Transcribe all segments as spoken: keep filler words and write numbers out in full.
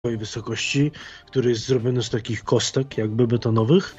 wysokości, który jest zrobiony z takich kostek, jakby betonowych.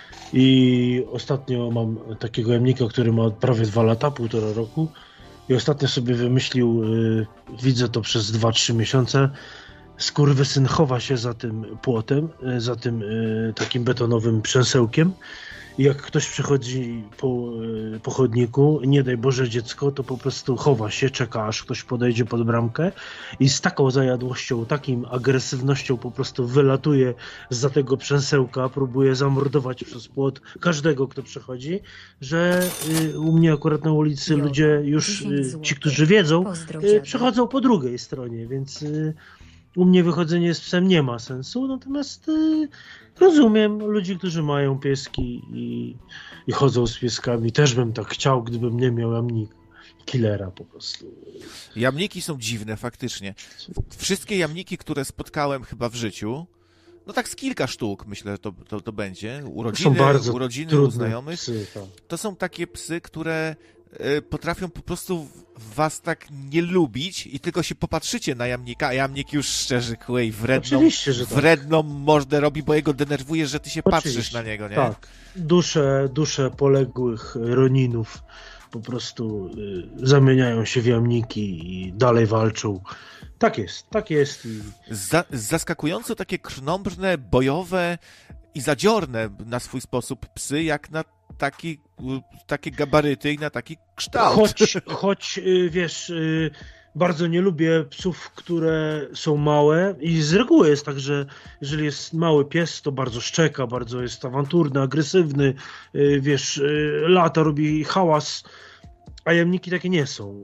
I ostatnio mam takiego jamnika, który ma prawie dwa lata, półtora roku. I ostatnio sobie wymyślił, yy, widzę to przez dwa trzy miesiące, skurwysyn chowa się za tym płotem, yy, za tym yy, takim betonowym przęsełkiem. I jak ktoś przechodzi po, yy, po chodniku, nie daj Boże dziecko, to po prostu chowa się, czeka aż ktoś podejdzie pod bramkę i z taką zajadłością, takim agresywnością po prostu wylatuje zza tego przęsełka, próbuje zamordować przez płot każdego, kto przechodzi, że yy, u mnie akurat na ulicy ludzie już, yy, ci, którzy wiedzą, yy, przechodzą po drugiej stronie, więc yy, u mnie wychodzenie z psem nie ma sensu, natomiast yy, rozumiem ludzi, którzy mają pieski i, i chodzą z pieskami. Też bym tak chciał, gdybym nie miał jamnika. Killera po prostu. Jamniki są dziwne, faktycznie. Wszystkie jamniki, które spotkałem chyba w życiu, no tak z kilka sztuk, myślę, że to, to, to będzie. Urodziny, są bardzo urodziny u znajomych. Psy, tak. To są takie psy, które potrafią po prostu was tak nie lubić i tylko się popatrzycie na jamnika, a jamnik już szczerze kłej wredną, Oczywiście, że tak. wredną mordę robi, bo jego denerwuje, że ty się Oczywiście. patrzysz na niego, nie? Tak. Dusze, dusze poległych roninów po prostu y, zamieniają się w jamniki i dalej walczą. Tak jest, tak jest. I... Za, zaskakująco takie krnąbrne, bojowe i zadziorne na swój sposób psy, jak na taki, takie gabaryty i na taki kształt. Choć, choć wiesz, bardzo nie lubię psów, które są małe i z reguły jest tak, że jeżeli jest mały pies, to bardzo szczeka, bardzo jest awanturny, agresywny, wiesz, lata, robi hałas, a jamniki takie nie są.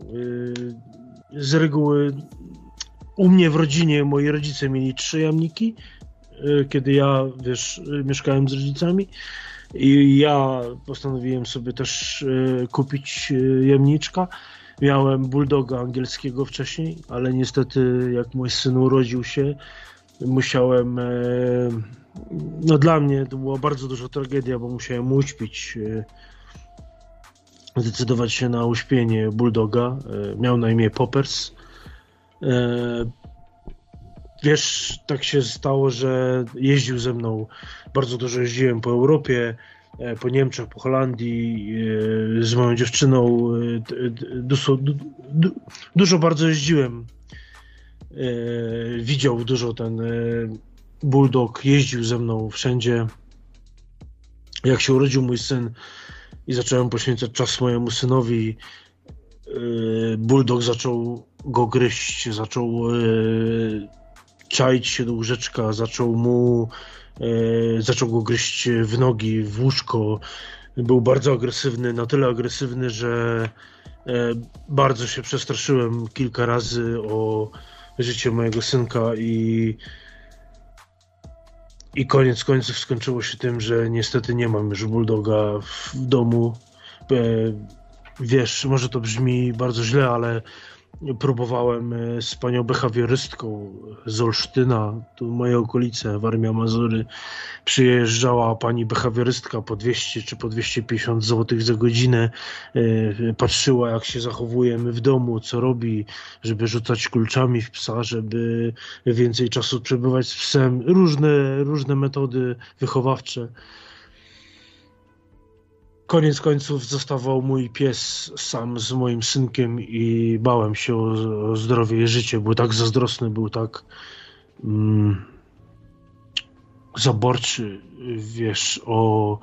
Z reguły u mnie w rodzinie moi rodzice mieli trzy jamniki, kiedy ja, wiesz, mieszkałem z rodzicami. I ja postanowiłem sobie też y, kupić y, jamniczka. Miałem bulldoga angielskiego wcześniej, ale niestety jak mój syn urodził się, musiałem, y, no dla mnie to była bardzo duża tragedia, bo musiałem uśpić, y, zdecydować się na uśpienie bulldoga. Y, miał na imię Poppers. Y, Wiesz, tak się stało, że jeździł ze mną, bardzo dużo jeździłem po Europie, po Niemczech, po Holandii, z moją dziewczyną, dużo, dużo bardzo jeździłem. Widział dużo ten bulldog, jeździł ze mną wszędzie. Jak się urodził mój syn i zacząłem poświęcać czas mojemu synowi, bulldog zaczął go gryźć, zaczął czaić się do łóżeczka, zaczął mu, e, zaczął go gryźć w nogi, w łóżko. Był bardzo agresywny, na tyle agresywny, że e, bardzo się przestraszyłem kilka razy o życie mojego synka i i koniec końców skończyło się tym, że niestety nie mam już bulldoga w domu. E, wiesz, może to brzmi bardzo źle, ale próbowałem z panią behawiorystką z Olsztyna, tu moje okolice, Warmia, Mazury. Przyjeżdżała pani behawiorystka po dwieście czy po dwieście pięćdziesiąt złotych za godzinę. Patrzyła, jak się zachowujemy w domu, co robi, żeby rzucać kulczami w psa, żeby więcej czasu przebywać z psem. Różne, różne metody wychowawcze. Koniec końców zostawał mój pies sam z moim synkiem i bałem się o, o zdrowie i życie. Był tak zazdrosny, był tak mm, zaborczy, wiesz, o,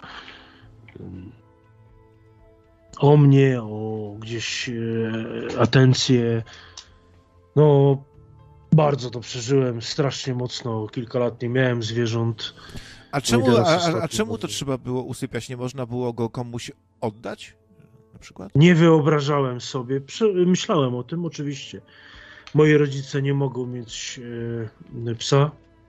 o mnie, o gdzieś e, atencję. No, bardzo to przeżyłem, strasznie mocno. Kilka lat nie miałem zwierząt. A czemu, a, a czemu to trzeba było usypiać? Nie można było go komuś oddać? Na przykład? Nie wyobrażałem sobie. Myślałem o tym oczywiście. Moi rodzice nie mogą mieć e, psa.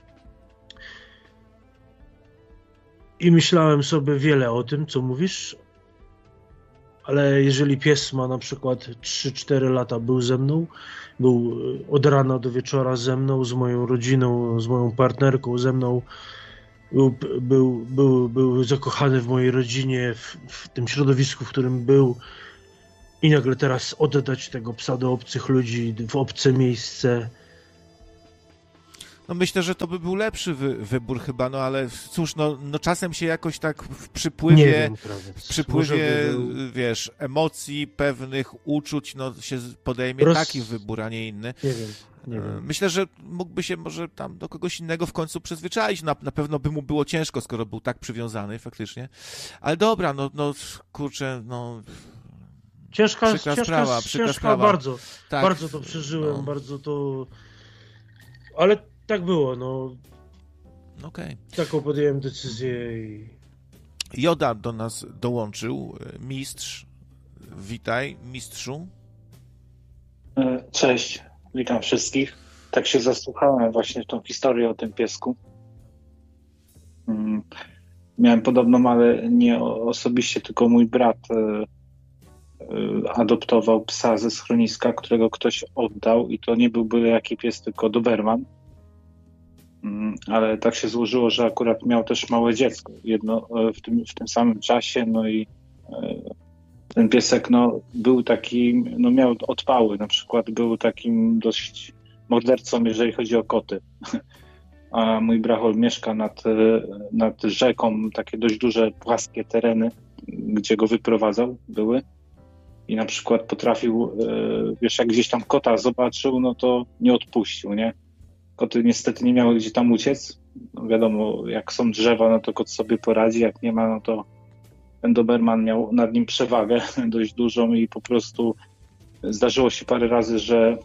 I myślałem sobie wiele o tym, co mówisz. Ale jeżeli pies ma na przykład trzy cztery lata, był ze mną, był od rana do wieczora ze mną, z moją rodziną, z moją partnerką, ze mną, Był, był, był, był zakochany w mojej rodzinie, w, w tym środowisku, w którym był i nagle teraz oddać tego psa do obcych ludzi, w obce miejsce. No myślę, że to by był lepszy wy, wybór chyba, no ale cóż, no, no czasem się jakoś tak w przypływie, Nie wiem, w przypływie, by... wiesz, emocji pewnych, uczuć, no się podejmie Roz... taki wybór, a nie inny. Nie wiem, nie wiem. Myślę, że mógłby się może tam do kogoś innego w końcu przyzwyczaić, na, na pewno by mu było ciężko, skoro był tak przywiązany faktycznie, ale dobra, no, no kurczę, no... Ciężka, przykra ciężka, sprawa, ciężka przykra sprawa. bardzo, tak, bardzo to przeżyłem, no. bardzo to... Ale tak było, no. Okej. Okay. Taką podjąłem decyzję i... Joda do nas dołączył, mistrz. Witaj, mistrzu. Cześć, witam wszystkich. Tak się zasłuchałem właśnie w tą historię o tym piesku. Miałem podobną, ale nie osobiście, tylko mój brat adoptował psa ze schroniska, którego ktoś oddał i to nie był byle jaki pies, tylko Doberman. Ale tak się złożyło, że akurat miał też małe dziecko jedno w tym, w tym samym czasie, no i ten piesek no, był taki, no miał odpały, na przykład był takim dość mordercą, jeżeli chodzi o koty. A mój brachol mieszka nad, nad rzeką, takie dość duże, płaskie tereny, gdzie go wyprowadzał, były. I na przykład potrafił, wiesz, jak gdzieś tam kota zobaczył, no to nie odpuścił, nie? Koty niestety nie miały gdzie tam uciec. No wiadomo, jak są drzewa, no to kot sobie poradzi, jak nie ma, no to ten Doberman miał nad nim przewagę dość dużą i po prostu zdarzyło się parę razy, że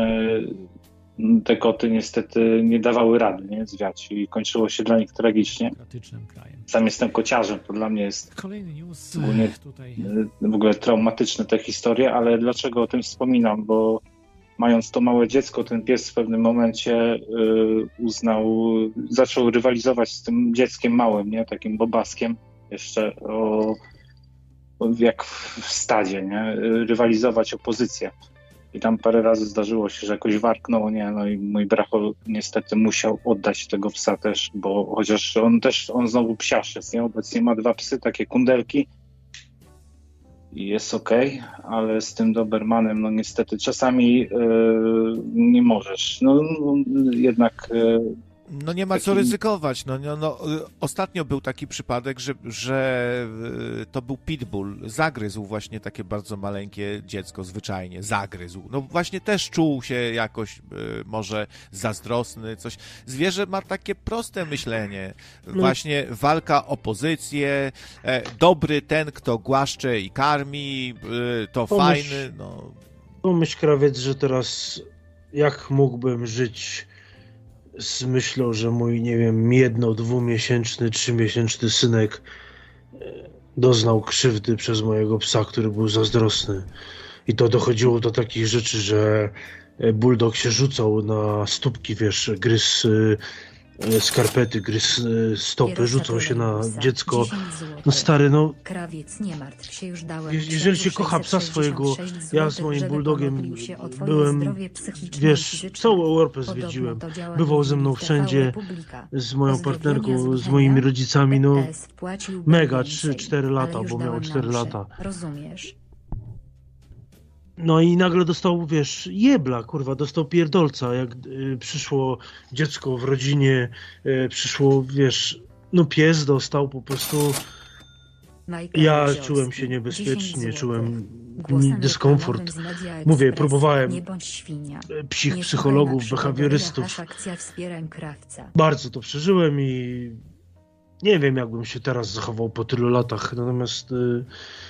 te koty niestety nie dawały rady, nie, zwiać i kończyło się dla nich tragicznie. Sam jestem kociarzem, to dla mnie jest Kolejny news ogólnie, tutaj. w ogóle traumatyczne te historie, ale dlaczego o tym wspominam, bo mając to małe dziecko, ten pies w pewnym momencie y, uznał, zaczął rywalizować z tym dzieckiem małym, nie, takim bobaskiem, jeszcze o, o, jak w stadzie, nie, rywalizować o pozycję. I tam parę razy zdarzyło się, że jakoś warknął, nie, no i mój brachol niestety musiał oddać tego psa też, bo chociaż on też, on znowu psiarz jest, nie, obecnie ma dwa psy, takie kundelki i jest okej, okay, ale z tym Dobermanem, no niestety czasami yy, nie możesz, no, no jednak... Yy, No nie ma taki... co ryzykować. No, no, no, ostatnio był taki przypadek, że, że to był pitbull. Zagryzł właśnie takie bardzo maleńkie dziecko, zwyczajnie. Zagryzł. No właśnie też czuł się jakoś y, może zazdrosny, coś. Zwierzę ma takie proste myślenie. Właśnie walka o pozycję, e, dobry ten, kto głaszcze i karmi, y, to pomyśl, fajny. No. Pomyśl, krawiec, że teraz jak mógłbym żyć z myślą, że mój, nie wiem, jedno, dwumiesięczny, trzymiesięczny synek doznał krzywdy przez mojego psa, który był zazdrosny. I to dochodziło do takich rzeczy, że bulldog się rzucał na stópki, wiesz, gryzł skarpety, gryzł stopy, rzucał się na dziecko. No stary, no... Krawiec, nie martw się, już dałem. Jeżeli się kocha psa swojego, ja z moim bulldogiem byłem, wiesz, całą Europę zwiedziłem. Bywał ze mną wszędzie, z moją partnerką, z moimi rodzicami, no mega, trzy cztery lata, bo miał cztery lata. Rozumiesz? No i nagle dostał, wiesz, jebla, kurwa, dostał pierdolca, jak y, przyszło dziecko w rodzinie, y, przyszło, wiesz, no pies dostał, po prostu ja czułem się niebezpiecznie, czułem dyskomfort. Mówię, próbowałem psich psychologów, behawiorystów. Bardzo to przeżyłem i nie wiem, jakbym się teraz zachował po tylu latach, natomiast... Y,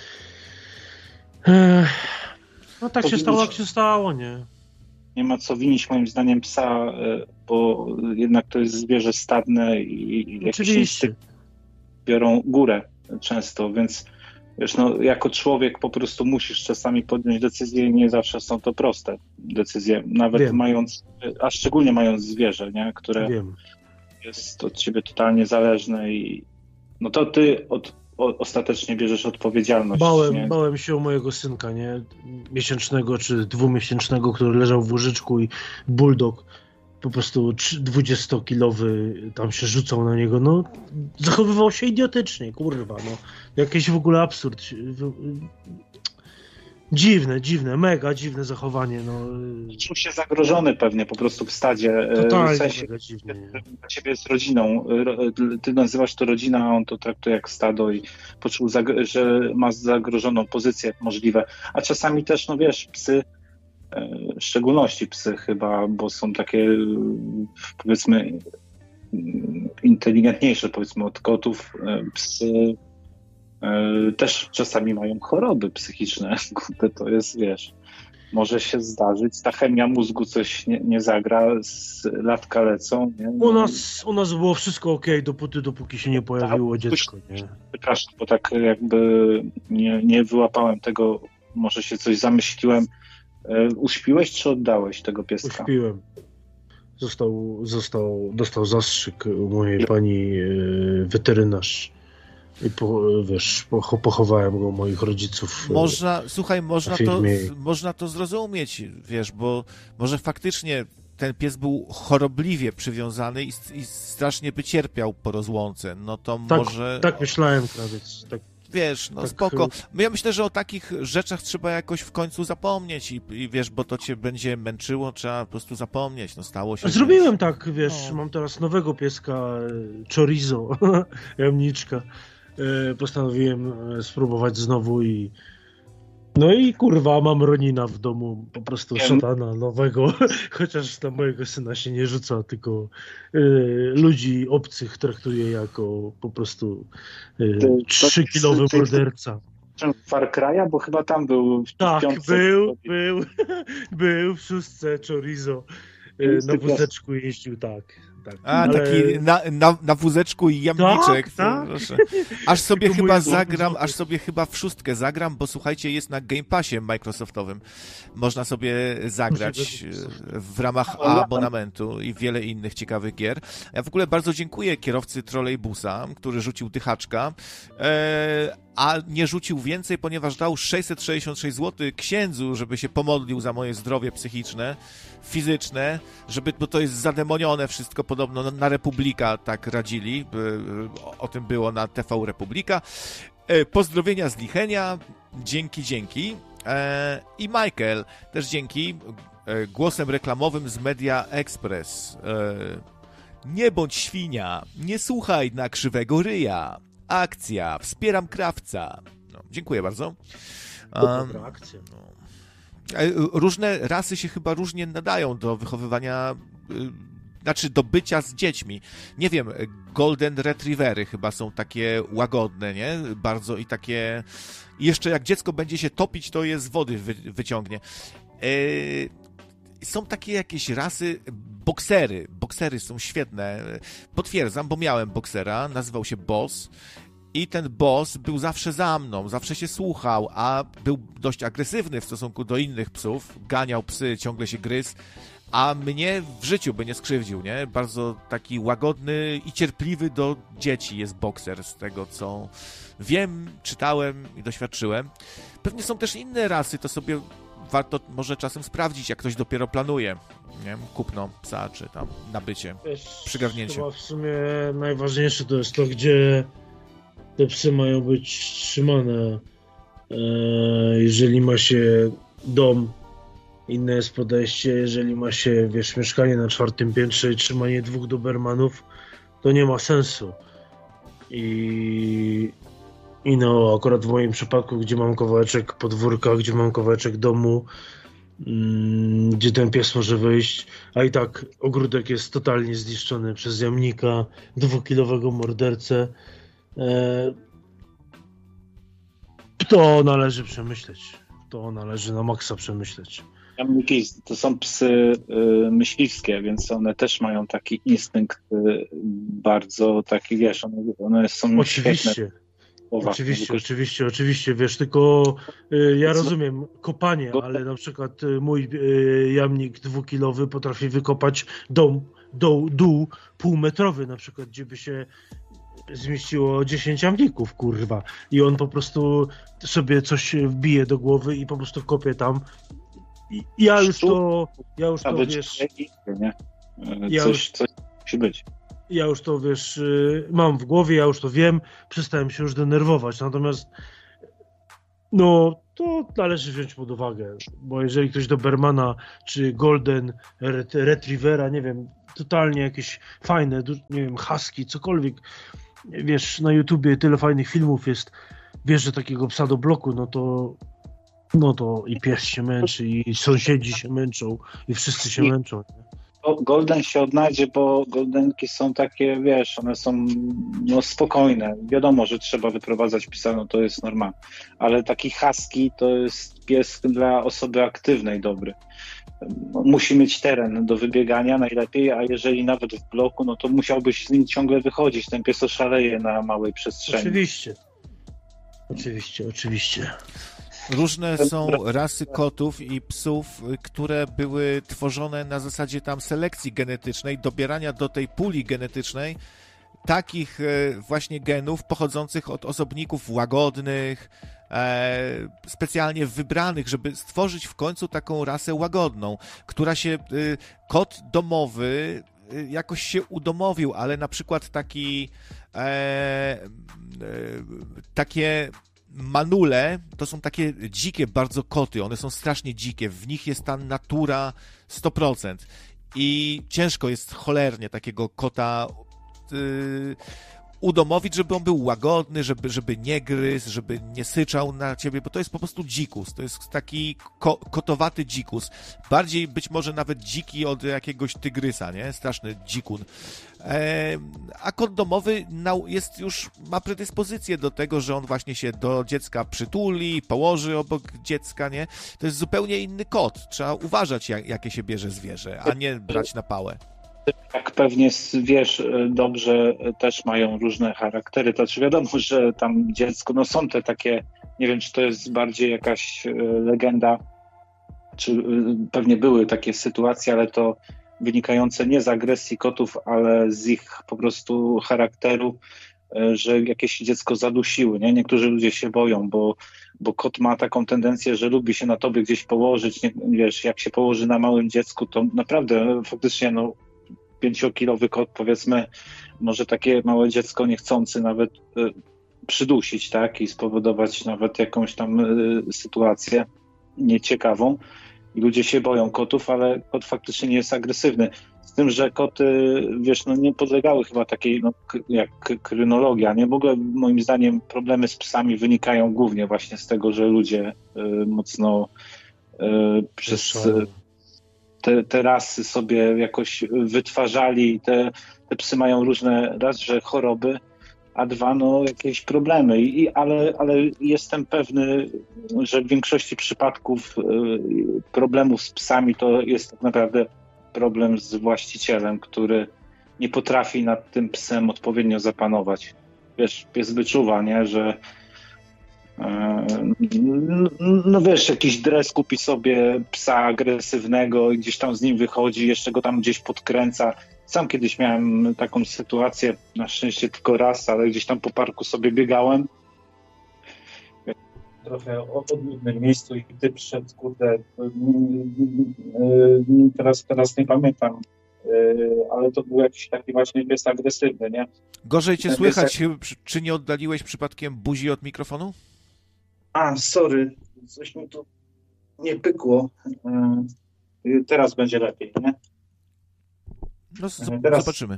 y, No tak się stało, jak się stało, nie? Nie ma co winić moim zdaniem psa, bo jednak to jest zwierzę stadne i jakieś instynkty biorą górę często, więc wiesz, no jako człowiek po prostu musisz czasami podjąć decyzje i nie zawsze są to proste decyzje, nawet Wiem. mając, a szczególnie mając zwierzę, nie? Które Wiem. jest od ciebie totalnie zależne i no to ty od O, ostatecznie bierzesz odpowiedzialność. Bałem, nie? bałem się o mojego synka, nie? Miesięcznego czy dwumiesięcznego, który leżał w łóżeczku i bulldog po prostu dwudziestokilowy tam się rzucał na niego. No, zachowywał się idiotycznie, kurwa, no. Jakiś w ogóle absurd. Dziwne, dziwne, mega dziwne zachowanie. No. Czuł się zagrożony pewnie po prostu w stadzie. Totalnie w sensie, mega dziwnie. dla ciebie jest rodziną. Ty nazywasz to rodzina, a on to traktuje jak stado i poczuł, że ma zagrożoną pozycję możliwe. A czasami też, no wiesz, psy, w szczególności psy chyba, bo są takie, powiedzmy, inteligentniejsze, powiedzmy, od kotów. Psy też czasami mają choroby psychiczne. To jest, wiesz, może się zdarzyć. Ta chemia mózgu coś nie, nie zagra, z latka lecą. Nie? No. U nas, u nas było wszystko okej, dopóty, dopóki się nie pojawiło tak, dziecko. Nie? Przepraszam, bo tak jakby nie, nie wyłapałem tego, może się coś zamyśliłem. Uśpiłeś czy oddałeś tego pieska? Uśpiłem. Został, został, dostał zastrzyk u mojej pani weterynarz. I po, wiesz, pochowałem go u moich rodziców. Można, słuchaj, można to, można to zrozumieć, wiesz, bo może faktycznie ten pies był chorobliwie przywiązany i, i strasznie by cierpiał po rozłące. No to tak, może... Tak myślałem, krawiec. Tak, wiesz, no tak, spoko. Ja myślę, że o takich rzeczach trzeba jakoś w końcu zapomnieć i, i wiesz, bo to cię będzie męczyło, trzeba po prostu zapomnieć, no stało się. Zrobiłem wiesz. tak, wiesz, no. Mam teraz nowego pieska, chorizo, jamniczka. Postanowiłem spróbować znowu i no i kurwa, mam Ronina w domu, po prostu szatana nowego, chociaż na mojego syna się nie rzuca, tylko y, ludzi obcych traktuje jako po prostu trzykilowy y, morderca. Far Cry'a, bo chyba tam był w Tak, piątce. był, był, był w szóstce chorizo, y, na wózeczku jeździł, tak. Tak, A, ale... taki na, na, na wózeczku i jamniczek. Tak, tak. Proszę. Aż sobie chyba zagram, aż sobie chyba w szóstkę zagram, bo słuchajcie, jest na Game Passie Microsoftowym. Można sobie zagrać w ramach abonamentu i wiele innych ciekawych gier. Ja w ogóle bardzo dziękuję kierowcy trolejbusa, który rzucił dychaczka, e, a nie rzucił więcej, ponieważ dał sześćset sześćdziesiąt sześć złotych księdzu, żeby się pomodlił za moje zdrowie psychiczne, fizyczne, żeby, bo to jest zademonione wszystko, podobno na Republika tak radzili, o tym było na T V Republika. Pozdrowienia z Lichenia, dzięki, dzięki. I Michael, też dzięki, głosem reklamowym z Media Express. Nie bądź świnia, nie słuchaj na krzywego ryja. Akcja, wspieram krawca. No, dziękuję bardzo. Um, Dobra akcja. No. Różne rasy się chyba różnie nadają do wychowywania, znaczy do bycia z dziećmi. Nie wiem, golden retrievery chyba są takie łagodne, nie? Bardzo i takie... I jeszcze jak dziecko będzie się topić, to je z wody wy... wyciągnie. Yy... Są takie jakieś rasy, boksery. Boksery są świetne. Potwierdzam, bo miałem boksera, nazywał się Boss. I ten boss był zawsze za mną, zawsze się słuchał, a był dość agresywny w stosunku do innych psów. Ganiał psy, ciągle się gryzł, a mnie w życiu by nie skrzywdził, nie? Bardzo taki łagodny i cierpliwy do dzieci jest bokser, z tego co wiem, czytałem i doświadczyłem. Pewnie są też inne rasy, to sobie warto może czasem sprawdzić, jak ktoś dopiero planuje, nie wiem, kupno psa, czy tam nabycie, Wiesz, przygarnięcie. Chyba w sumie najważniejsze to jest to, gdzie te psy mają być trzymane. Jeżeli ma się dom, inne jest podejście. Jeżeli ma się, wiesz, mieszkanie na czwartym piętrze i trzymanie dwóch dobermanów, to nie ma sensu. I, i no, akurat w moim przypadku, gdzie mam kawałeczek podwórka, gdzie mam kawałeczek domu, gdzie ten pies może wyjść, a i tak ogródek jest totalnie zniszczony przez jamnika, dwukilowego mordercę, to należy przemyśleć. To należy na maksa przemyśleć. Jamniki to są psy y, myśliwskie, więc one też mają taki instynkt y, bardzo taki, wiesz, one, one są oczywiście. świetne. Oczywiście, oczywiście, oczywiście, wiesz, tylko y, ja rozumiem kopanie, ale na przykład y, mój y, jamnik dwukilowy potrafi wykopać dół, dół, dół półmetrowy na przykład, gdzie by się zmieściło dziesięć jamników, kurwa. I on po prostu sobie coś wbije do głowy i po prostu kopie tam. I ja już to, ja już to, wiesz... Nie? Ja coś, już, coś musi być. Ja już to, wiesz, mam w głowie, ja już to wiem, przestałem się już denerwować. Natomiast no, to należy wziąć pod uwagę, bo jeżeli ktoś Dobermana czy Golden Retrievera, nie wiem, totalnie jakieś fajne, nie wiem, husky, cokolwiek, wiesz, na YouTubie tyle fajnych filmów jest, wiesz, że takiego psa do bloku, no to no to i pies się męczy, i sąsiedzi się męczą, i wszyscy się męczą. Nie? Golden się odnajdzie, bo goldenki są takie, wiesz, one są no, spokojne. Wiadomo, że trzeba wyprowadzać psa, no to jest normalne. Ale taki husky to jest pies dla osoby aktywnej dobry. Musi mieć teren do wybiegania najlepiej, a jeżeli nawet w bloku, no to musiałbyś z nim ciągle wychodzić. Ten pies oszaleje na małej przestrzeni. Oczywiście. Oczywiście, oczywiście. Różne są rasy kotów i psów, które były tworzone na zasadzie tam selekcji genetycznej, dobierania do tej puli genetycznej takich właśnie genów pochodzących od osobników łagodnych, specjalnie wybranych, żeby stworzyć w końcu taką rasę łagodną, która się, kot domowy jakoś się udomowił, ale na przykład taki takie manule to są takie dzikie bardzo koty, one są strasznie dzikie, w nich jest ta natura sto procent i ciężko jest cholernie takiego kota yy, udomowić, żeby on był łagodny, żeby, żeby nie gryzł, żeby nie syczał na ciebie, bo to jest po prostu dzikus, to jest taki ko- kotowaty dzikus, bardziej być może nawet dziki od jakiegoś tygrysa, nie? Straszny dzikun. E, a kot domowy jest już, ma predyspozycję do tego, że on właśnie się do dziecka przytuli, położy obok dziecka, nie? To jest zupełnie inny kot, trzeba uważać, jak, jakie się bierze zwierzę, a nie brać na pałę. Jak pewnie wiesz dobrze, też mają różne charaktery. To znaczy wiadomo, że tam dziecko, no są te takie, nie wiem, czy to jest bardziej jakaś legenda, czy pewnie były takie sytuacje, ale to wynikające nie z agresji kotów, ale z ich po prostu charakteru, że jakieś dziecko zadusiły, nie? Niektórzy ludzie się boją, bo, bo kot ma taką tendencję, że lubi się na tobie gdzieś położyć, nie, wiesz, jak się położy na małym dziecku, to naprawdę faktycznie, no pięciokilowy kot, powiedzmy, może takie małe dziecko niechcący nawet y, przydusić, tak, i spowodować nawet jakąś tam y, sytuację nieciekawą. I ludzie się boją kotów, ale kot faktycznie nie jest agresywny. Z tym, że koty, wiesz, no nie podlegały chyba takiej, no, k- jak krynologia, nie? W ogóle moim zdaniem problemy z psami wynikają głównie właśnie z tego, że ludzie y, mocno y, przez... Y, Te, te rasy sobie jakoś wytwarzali, te, te psy mają różne, raz, że choroby, a dwa, no jakieś problemy. I, ale, ale jestem pewny, że w większości przypadków y, problemów z psami to jest tak naprawdę problem z właścicielem, który nie potrafi nad tym psem odpowiednio zapanować. Wiesz, pies wyczuwa, nie, że no wiesz, jakiś dres kupi sobie psa agresywnego i gdzieś tam z nim wychodzi, jeszcze go tam gdzieś podkręca. Sam kiedyś miałem taką sytuację, na szczęście tylko raz, ale gdzieś tam po parku sobie biegałem. Trochę o odludnym miejscu i ty przyszedł, kurde, teraz, teraz nie pamiętam, ale to był jakiś taki właśnie pies agresywny, nie? Gorzej cię słychać, czy nie oddaliłeś przypadkiem buzi od mikrofonu? A, sorry, coś mi tu nie pykło. Teraz będzie lepiej, nie? No, z- Teraz... zobaczymy.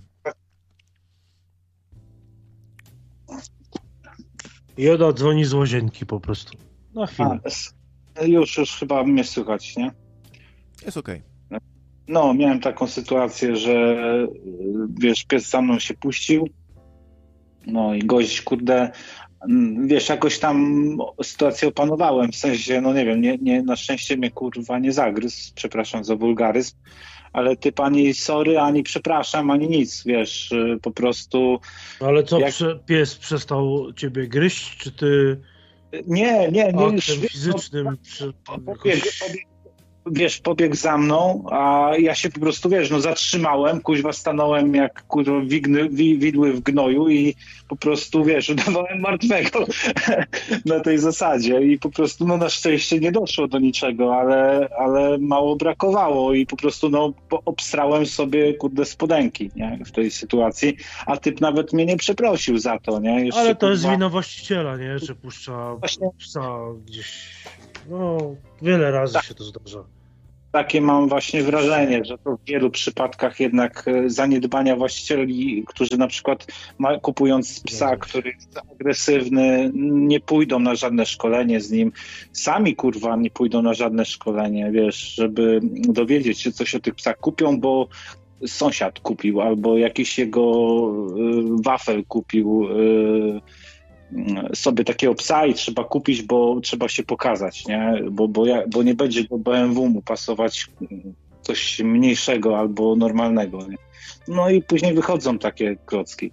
Joda dzwoni z łazienki po prostu. Na chwilę. A, już, już chyba mnie słychać, nie? Jest okej. Okay. No, miałem taką sytuację, że wiesz, pies za mną się puścił. No i gość, kurde, wiesz, jakoś tam sytuację opanowałem, w sensie, no nie wiem, nie, nie, na szczęście mnie kurwa nie zagryzł, przepraszam za wulgaryzm, ale ty ani sorry, ani przepraszam, ani nic, wiesz, po prostu... Ale co, jak... prze, pies przestał ciebie gryźć, czy ty Nie, nie, nie, aktem już... fizycznym... No, przy... pobiegł, pobiegł, wiesz, pobiegł za mną, a ja się po prostu, wiesz, no zatrzymałem, kuźwa stanąłem jak kurwa wigny, wi, widły w gnoju i po prostu, wiesz, udawałem martwego na tej zasadzie i po prostu, no na szczęście nie doszło do niczego, ale, ale mało brakowało i po prostu, no obstrałem sobie, kurde, spodenki, nie, w tej sytuacji, a typ nawet mnie nie przeprosił za to, nie. Jeszcze, ale to jest kurwa, wina właściciela, nie, że puszcza Właśnie. psa gdzieś, no wiele razy Tak. się to zdarza. Takie mam właśnie wrażenie, że to w wielu przypadkach jednak e, zaniedbania właścicieli, którzy na przykład ma, kupując psa, który jest agresywny, nie pójdą na żadne szkolenie z nim. Sami kurwa nie pójdą na żadne szkolenie, wiesz, żeby dowiedzieć się coś o tych psach. Kupią, bo sąsiad kupił, albo jakiś jego y, wafel kupił y, sobie takiego psa i trzeba kupić, bo trzeba się pokazać, nie? Bo, bo, ja, bo nie będzie do B M W mu pasować coś mniejszego albo normalnego. Nie? No i później wychodzą takie klocki.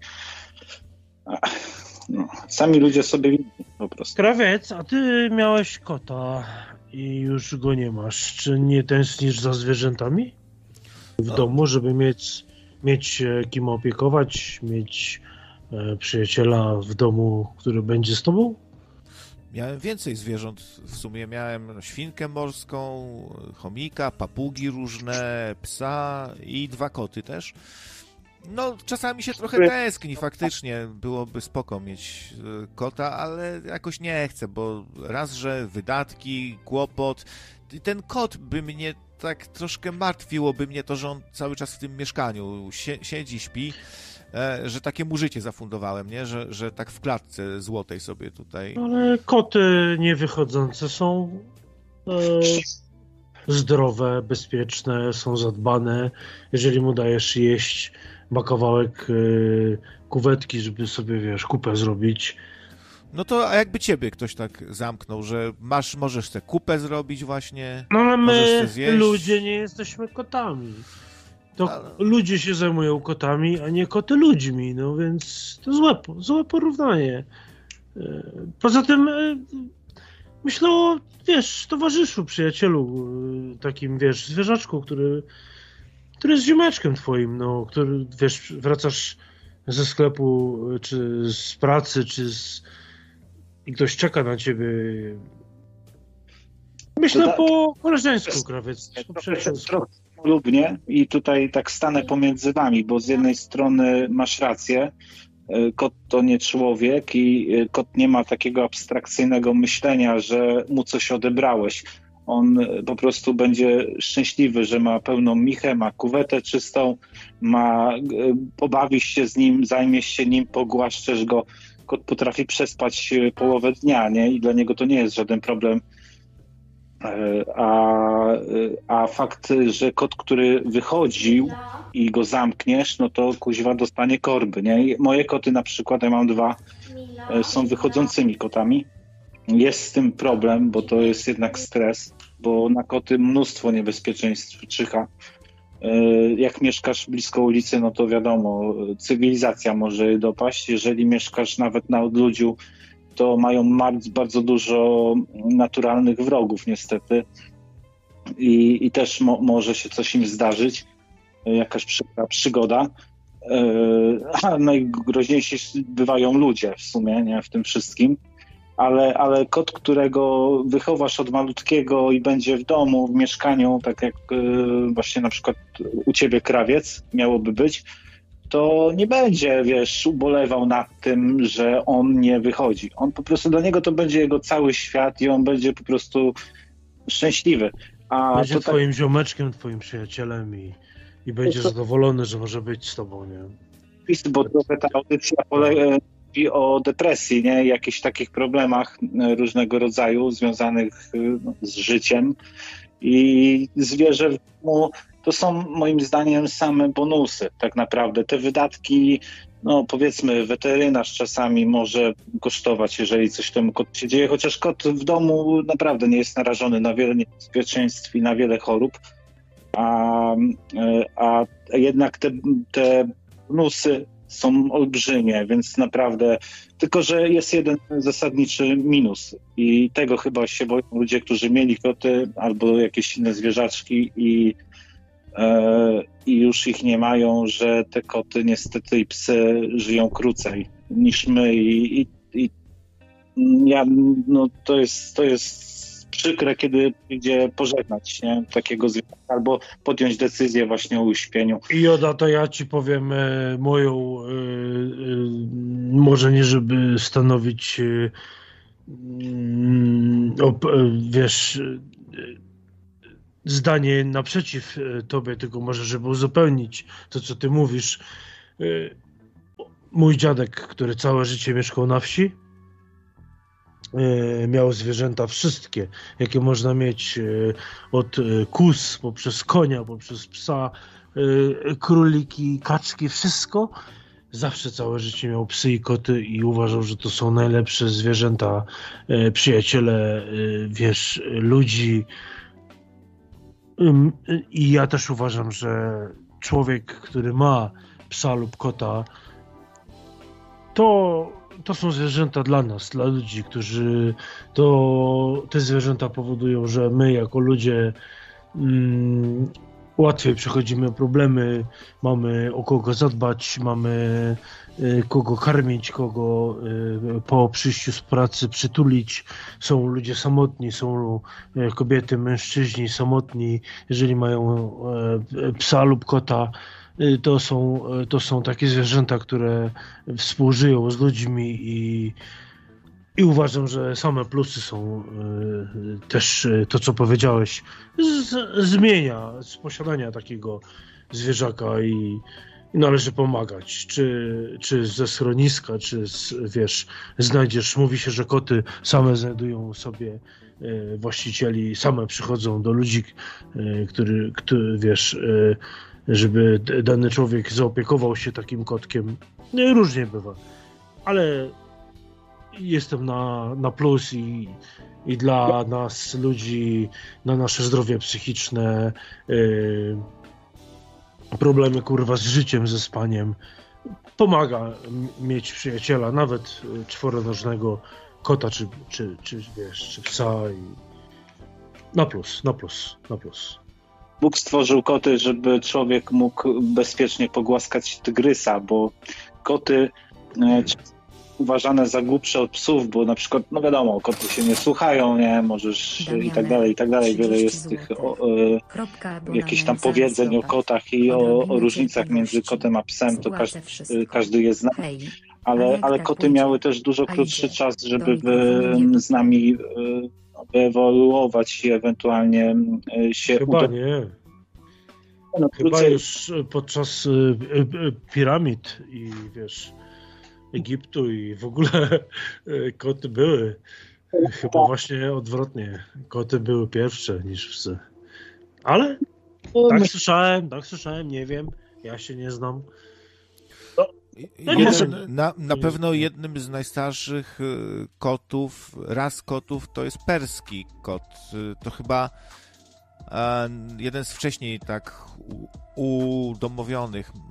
No, sami ludzie sobie widzą po prostu. Krawiec, a ty miałeś kota i już go nie masz. Czy nie tęsknisz za zwierzętami w No. domu, żeby mieć, mieć się kim opiekować, mieć e, przyjaciela w domu, który będzie z tobą? Miałem więcej zwierząt. W sumie miałem świnkę morską, chomika, papugi różne, psa i dwa koty też. No, czasami się trochę tęskni, faktycznie. Byłoby spoko mieć y, kota, ale jakoś nie chcę, bo raz, że wydatki, kłopot. I ten kot by mnie tak troszkę martwiłoby mnie to, że on cały czas w tym mieszkaniu sie, siedzi, śpi, e, że takie mu życie zafundowałem, nie? Że, że tak w klatce złotej sobie tutaj. Ale koty niewychodzące są e, zdrowe, bezpieczne, są zadbane. Jeżeli mu dajesz jeść, ma kawałek e, kuwetki, żeby sobie, wiesz, kupę zrobić. No to a jakby ciebie ktoś tak zamknął, że masz, możesz sobie kupę zrobić właśnie, No ale możesz my, sobie zjeść. ludzie, nie jesteśmy kotami. To Ale- ludzie się zajmują kotami, a nie koty ludźmi, no więc to złe, po- złe porównanie. E, Poza tym e, myślę o, wiesz, towarzyszu, przyjacielu, e, takim, wiesz, zwierzaczku, który, który jest ziomeczkiem twoim, no, który, wiesz, wracasz ze sklepu, e, czy z pracy, czy z... i ktoś czeka na ciebie. Myślę To tak- po koleżeńsku, krawiec, po Trochę, przyjacielsku. trochę lubnie i tutaj tak stanę pomiędzy wami, bo z jednej strony masz rację, y, kot to nie człowiek i y, kot nie ma takiego abstrakcyjnego myślenia, że mu coś odebrałeś. On y, po prostu będzie szczęśliwy, że ma pełną michę, ma kuwetę czystą, ma, y, pobawisz się z nim, zajmiesz się nim, pogłaszczesz go. Kot potrafi przespać y, połowę dnia, nie? I dla niego to nie jest żaden problem. A, a fakt, że kot, który wychodził i go zamkniesz, no to kuźwa dostanie korby, nie? I moje koty na przykład, ja mam dwa, są wychodzącymi kotami. Jest z tym problem, bo to jest jednak stres, bo na koty mnóstwo niebezpieczeństw czyha. Jak mieszkasz blisko ulicy, no to wiadomo, cywilizacja może dopaść. Jeżeli mieszkasz nawet na odludziu, to mają bardzo dużo naturalnych wrogów niestety i, i też mo, może się coś im zdarzyć, jakaś przykra przygoda. A najgroźniejsi bywają ludzie w sumie, nie, w tym wszystkim, ale, ale kot, którego wychowasz od malutkiego i będzie w domu, w mieszkaniu, tak jak właśnie na przykład u ciebie krawiec miałoby być, to nie będzie, wiesz, ubolewał nad tym, że on nie wychodzi. On po prostu, dla niego to będzie jego cały świat i on będzie po prostu szczęśliwy. A Będzie to twoim tak, ziomeczkiem, twoim przyjacielem i, i będzie To- zadowolony, że może być z tobą, nie? bo trochę ta audycja polega o depresji, nie? Jakichś takich problemach e, różnego rodzaju związanych e, no, z życiem. I zwierzę w domu to są moim zdaniem same bonusy tak naprawdę. Te wydatki, no powiedzmy weterynarz czasami może kosztować, jeżeli coś temu kot się dzieje, chociaż kot w domu naprawdę nie jest narażony na wiele niebezpieczeństw i na wiele chorób, a, a jednak te, te bonusy są olbrzymie, więc naprawdę, tylko że jest jeden zasadniczy minus i tego chyba się boją ludzie, którzy mieli koty albo jakieś inne zwierzaczki i, e, i już ich nie mają, że te koty niestety i psy żyją krócej niż my i, i, i ja, no to jest, to jest przykre, kiedy idzie pożegnać, nie? Takiego zwierzęcia, albo podjąć decyzję właśnie o uśpieniu. I Joda, to ja ci powiem e, moją, e, e, może nie żeby stanowić, e, op, e, wiesz, e, zdanie naprzeciw tobie, tylko może żeby uzupełnić to, co ty mówisz. E, mój dziadek, który całe życie mieszkał na wsi, miał zwierzęta wszystkie, jakie można mieć, od kóz, poprzez konia, poprzez psa, króliki, kaczki, wszystko. Zawsze całe życie miał psy i koty i uważał, że to są najlepsze zwierzęta, przyjaciele, wiesz, ludzi. I ja też uważam, że człowiek, który ma psa lub kota, to To są zwierzęta dla nas, dla ludzi, którzy to te zwierzęta powodują, że my jako ludzie mm, łatwiej przechodzimy problemy, mamy o kogo zadbać, mamy y, kogo karmić, kogo y, po przyjściu z pracy przytulić. Są ludzie samotni, są y, kobiety, mężczyźni samotni, jeżeli mają y, psa lub kota. To są, to są takie zwierzęta, które współżyją z ludźmi i, i uważam, że same plusy są y, też y, to, co powiedziałeś, z, zmienia z posiadania takiego zwierzaka i, i należy pomagać, czy, czy ze schroniska, czy z, wiesz, znajdziesz, mówi się, że koty same znajdują sobie y, właścicieli, same przychodzą do ludzi, y, który, który, wiesz, y, żeby dany człowiek zaopiekował się takim kotkiem. No, różnie bywa, ale jestem na, na plus i, i dla nas ludzi, na nasze zdrowie psychiczne, yy, problemy kurwa z życiem, ze spaniem, pomaga mieć przyjaciela, nawet czworonożnego kota, czy, czy, czy, wiesz, czy psa. I na plus, na plus, na plus. Bóg stworzył koty, żeby człowiek mógł bezpiecznie pogłaskać tygrysa, bo koty e, uważane za głupsze od psów, bo na przykład, no wiadomo, koty się nie słuchają, nie, możesz Damianek, i tak dalej, i tak dalej. Wiele jest tych o, e, jakichś tam powiedzeń o kotach i o, o różnicach między kotem a psem, to każdy, każdy je zna. Ale, ale koty miały też dużo krótszy czas, żeby w, z nami wyewoluować i ewentualnie się Chyba uda... nie. No, Chyba krócej... już podczas y, y, piramid i wiesz, Egiptu i w ogóle y, koty były. Chyba właśnie odwrotnie. Koty były pierwsze niż psy. Ale tak słyszałem, tak słyszałem, nie wiem. Ja się nie znam. No, Jeden, na, na pewno jednym z najstarszych kotów, ras kotów, to jest perski kot. To chyba e, jeden z wcześniej tak udomowionych.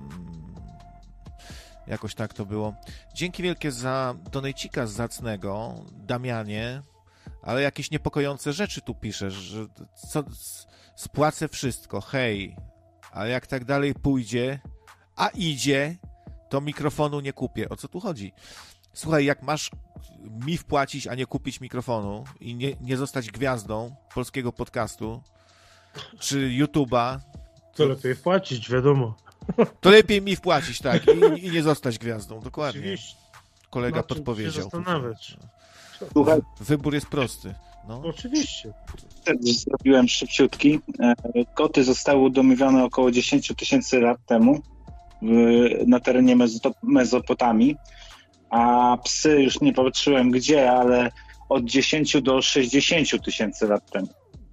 Jakoś tak to było. Dzięki wielkie za donejcika zacnego, Damianie, ale jakieś niepokojące rzeczy tu piszesz, że co, spłacę wszystko, hej, a jak tak dalej pójdzie, a idzie, to mikrofonu nie kupię. O co tu chodzi? Słuchaj, jak masz mi wpłacić, a nie kupić mikrofonu i nie, nie zostać gwiazdą polskiego podcastu czy YouTube'a, to lepiej wpłacić, wiadomo. To lepiej mi wpłacić, tak, i, i nie zostać gwiazdą, dokładnie. Oczywiście. Kolega podpowiedział. Słuchaj, wybór jest prosty. No. Oczywiście. Zrobiłem szybciutki. Koty zostały udomowione około dziesięć tysięcy lat temu na terenie Mezopotamii, a psy już nie patrzyłem gdzie, ale od dziesięć do sześćdziesięciu tysięcy lat temu.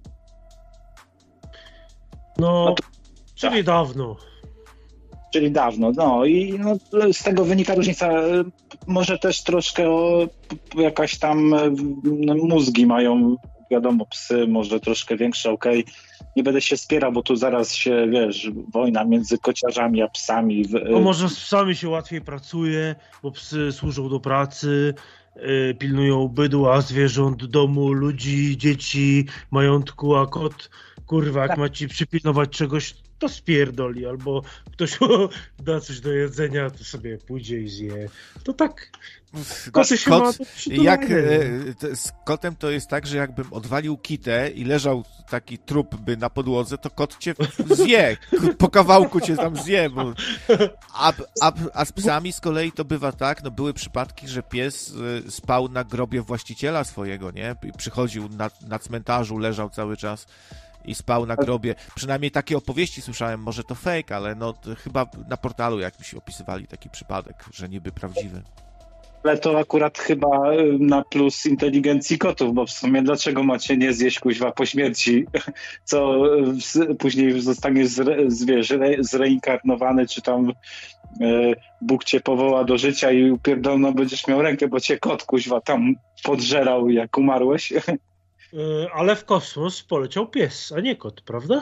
No, no to, czyli tak. dawno. Czyli dawno, no i no, z tego wynika różnica. Może też troszkę o, jakaś tam no, mózgi mają wiadomo, psy może troszkę większe, okej, okay. Nie będę się spierał, bo tu zaraz się, wiesz, wojna między kociarzami a psami. No może z psami się łatwiej pracuje, bo psy służą do pracy, yy, pilnują bydła, zwierząt, domu, ludzi, dzieci, majątku, a kot, kurwa, jak tak. ma ci przypilnować czegoś, to spierdoli, albo ktoś da coś do jedzenia, to sobie pójdzie i zje. To tak... Koty się Kot, ma, jak, e, z kotem to jest tak, że jakbym odwalił kitę i leżał taki trup by na podłodze, to kot cię zje, po kawałku cię tam zje. Bo... A, a, a z psami z kolei to bywa tak, no były przypadki, że pies spał na grobie właściciela swojego, nie? I przychodził na, na cmentarzu, leżał cały czas i spał na grobie. Przynajmniej takie opowieści słyszałem, może to fake, ale no chyba na portalu jakimś opisywali taki przypadek, że niby prawdziwy. Ale to akurat chyba na plus inteligencji kotów, bo w sumie dlaczego macie nie zjeść kuźwa po śmierci, co później zostaniesz zre, wiesz, zreinkarnowany, czy tam e, Bóg cię powoła do życia i upierdolno będziesz miał rękę, bo cię kot kuźwa tam podżerał, jak umarłeś. Ale w kosmos poleciał pies, a nie kot, prawda?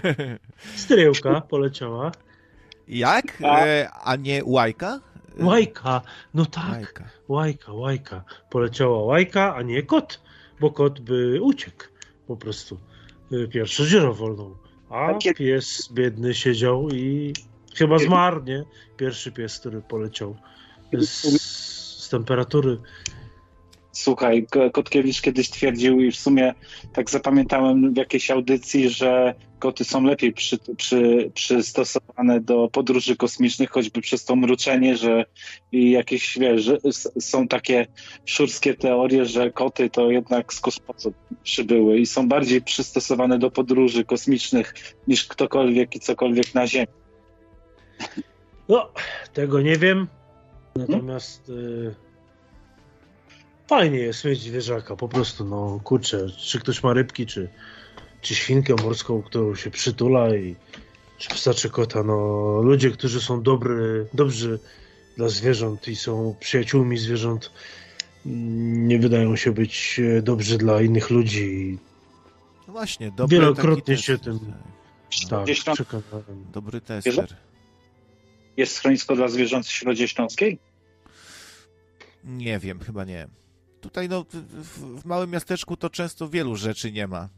Stryłka poleciała. Jak? A, a nie łajka? Łajka, no tak, łajka. łajka, łajka. Poleciała łajka, a nie kot, bo kot by uciekł po prostu. Pierwszy żyrą wolną. A pies biedny siedział i chyba zmarł, nie? Pierwszy pies, który poleciał z, z temperatury. Słuchaj, Kotkiewicz kiedyś twierdził i w sumie tak zapamiętałem w jakiejś audycji, że koty są lepiej przy, przy, przystosowane do podróży kosmicznych, choćby przez to mruczenie, że i jakieś, wiesz, że są takie szurskie teorie, że koty to jednak z kosmosu przybyły i są bardziej przystosowane do podróży kosmicznych niż ktokolwiek i cokolwiek na Ziemi. No, tego nie wiem, natomiast... Y- Fajnie jest mieć zwierzaka, po prostu, no kurczę, czy ktoś ma rybki, czy, czy świnkę morską, którą się przytula, i czy psa, czy kota, no ludzie, którzy są dobry, dobrzy dla zwierząt i są przyjaciółmi zwierząt, nie wydają się być dobrzy dla innych ludzi. No właśnie, dobry wielokrotnie taki się test. tym tak, przekonałem. Dobry tester. Jest schronisko dla zwierząt w Środzie Śląskiej? Nie wiem, chyba nie. Tutaj no, w, w małym miasteczku to często wielu rzeczy nie ma.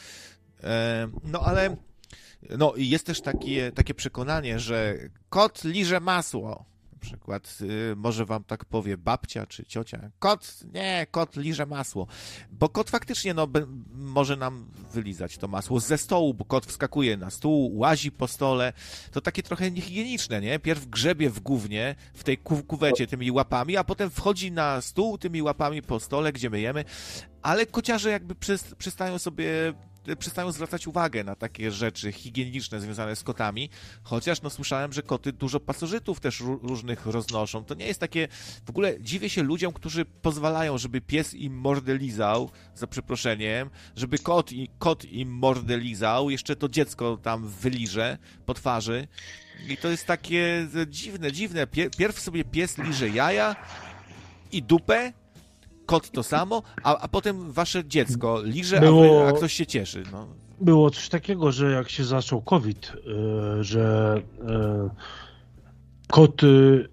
E, no ale no, jest też takie, takie przekonanie, że kot liże masło. Na przykład y, może wam tak powie babcia czy ciocia. Kot, nie, kot liże masło. Bo kot faktycznie no, be, może nam wylizać to masło ze stołu, bo kot wskakuje na stół, łazi po stole. To takie trochę niehigieniczne, nie? Pierw grzebie w gównie, w tej ku- kuwecie tymi łapami, a potem wchodzi na stół tymi łapami po stole, gdzie my jemy. Ale kociarze jakby przys- przestają sobie... przestają zwracać uwagę na takie rzeczy higieniczne związane z kotami, chociaż no słyszałem, że koty dużo pasożytów też r- różnych roznoszą. To nie jest takie... W ogóle dziwię się ludziom, którzy pozwalają, żeby pies im mordę lizał, za przeproszeniem, żeby kot, i, kot im mordę lizał, jeszcze to dziecko tam wyliże po twarzy. I to jest takie dziwne, dziwne. Pier- pierw sobie pies liże jaja i dupę, kot to samo, a, a potem wasze dziecko liże, Było... a, wy, a ktoś się cieszy. No. Było coś takiego, że jak się zaczął COVID, yy, że yy, koty,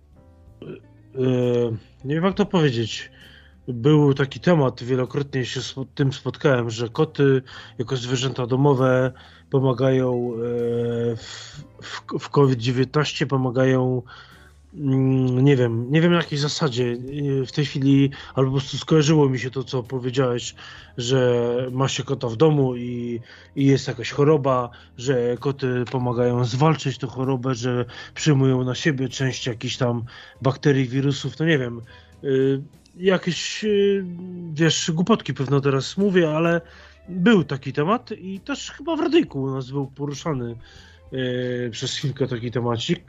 yy, nie wiem jak to powiedzieć, był taki temat, wielokrotnie się z tym spotkałem, że koty jako zwierzęta domowe pomagają yy, w, w, w COVID dziewiętnaście, pomagają nie wiem, nie wiem na jakiej zasadzie w tej chwili, albo po prostu skojarzyło mi się to, co powiedziałeś, że ma się kota w domu i, i jest jakaś choroba, że koty pomagają zwalczyć tę chorobę, że przyjmują na siebie część jakichś tam bakterii, wirusów, to nie wiem, jakieś, wiesz, głupotki pewno teraz mówię, ale był taki temat i też chyba w radyjku u nas był poruszany przez chwilkę taki temacik.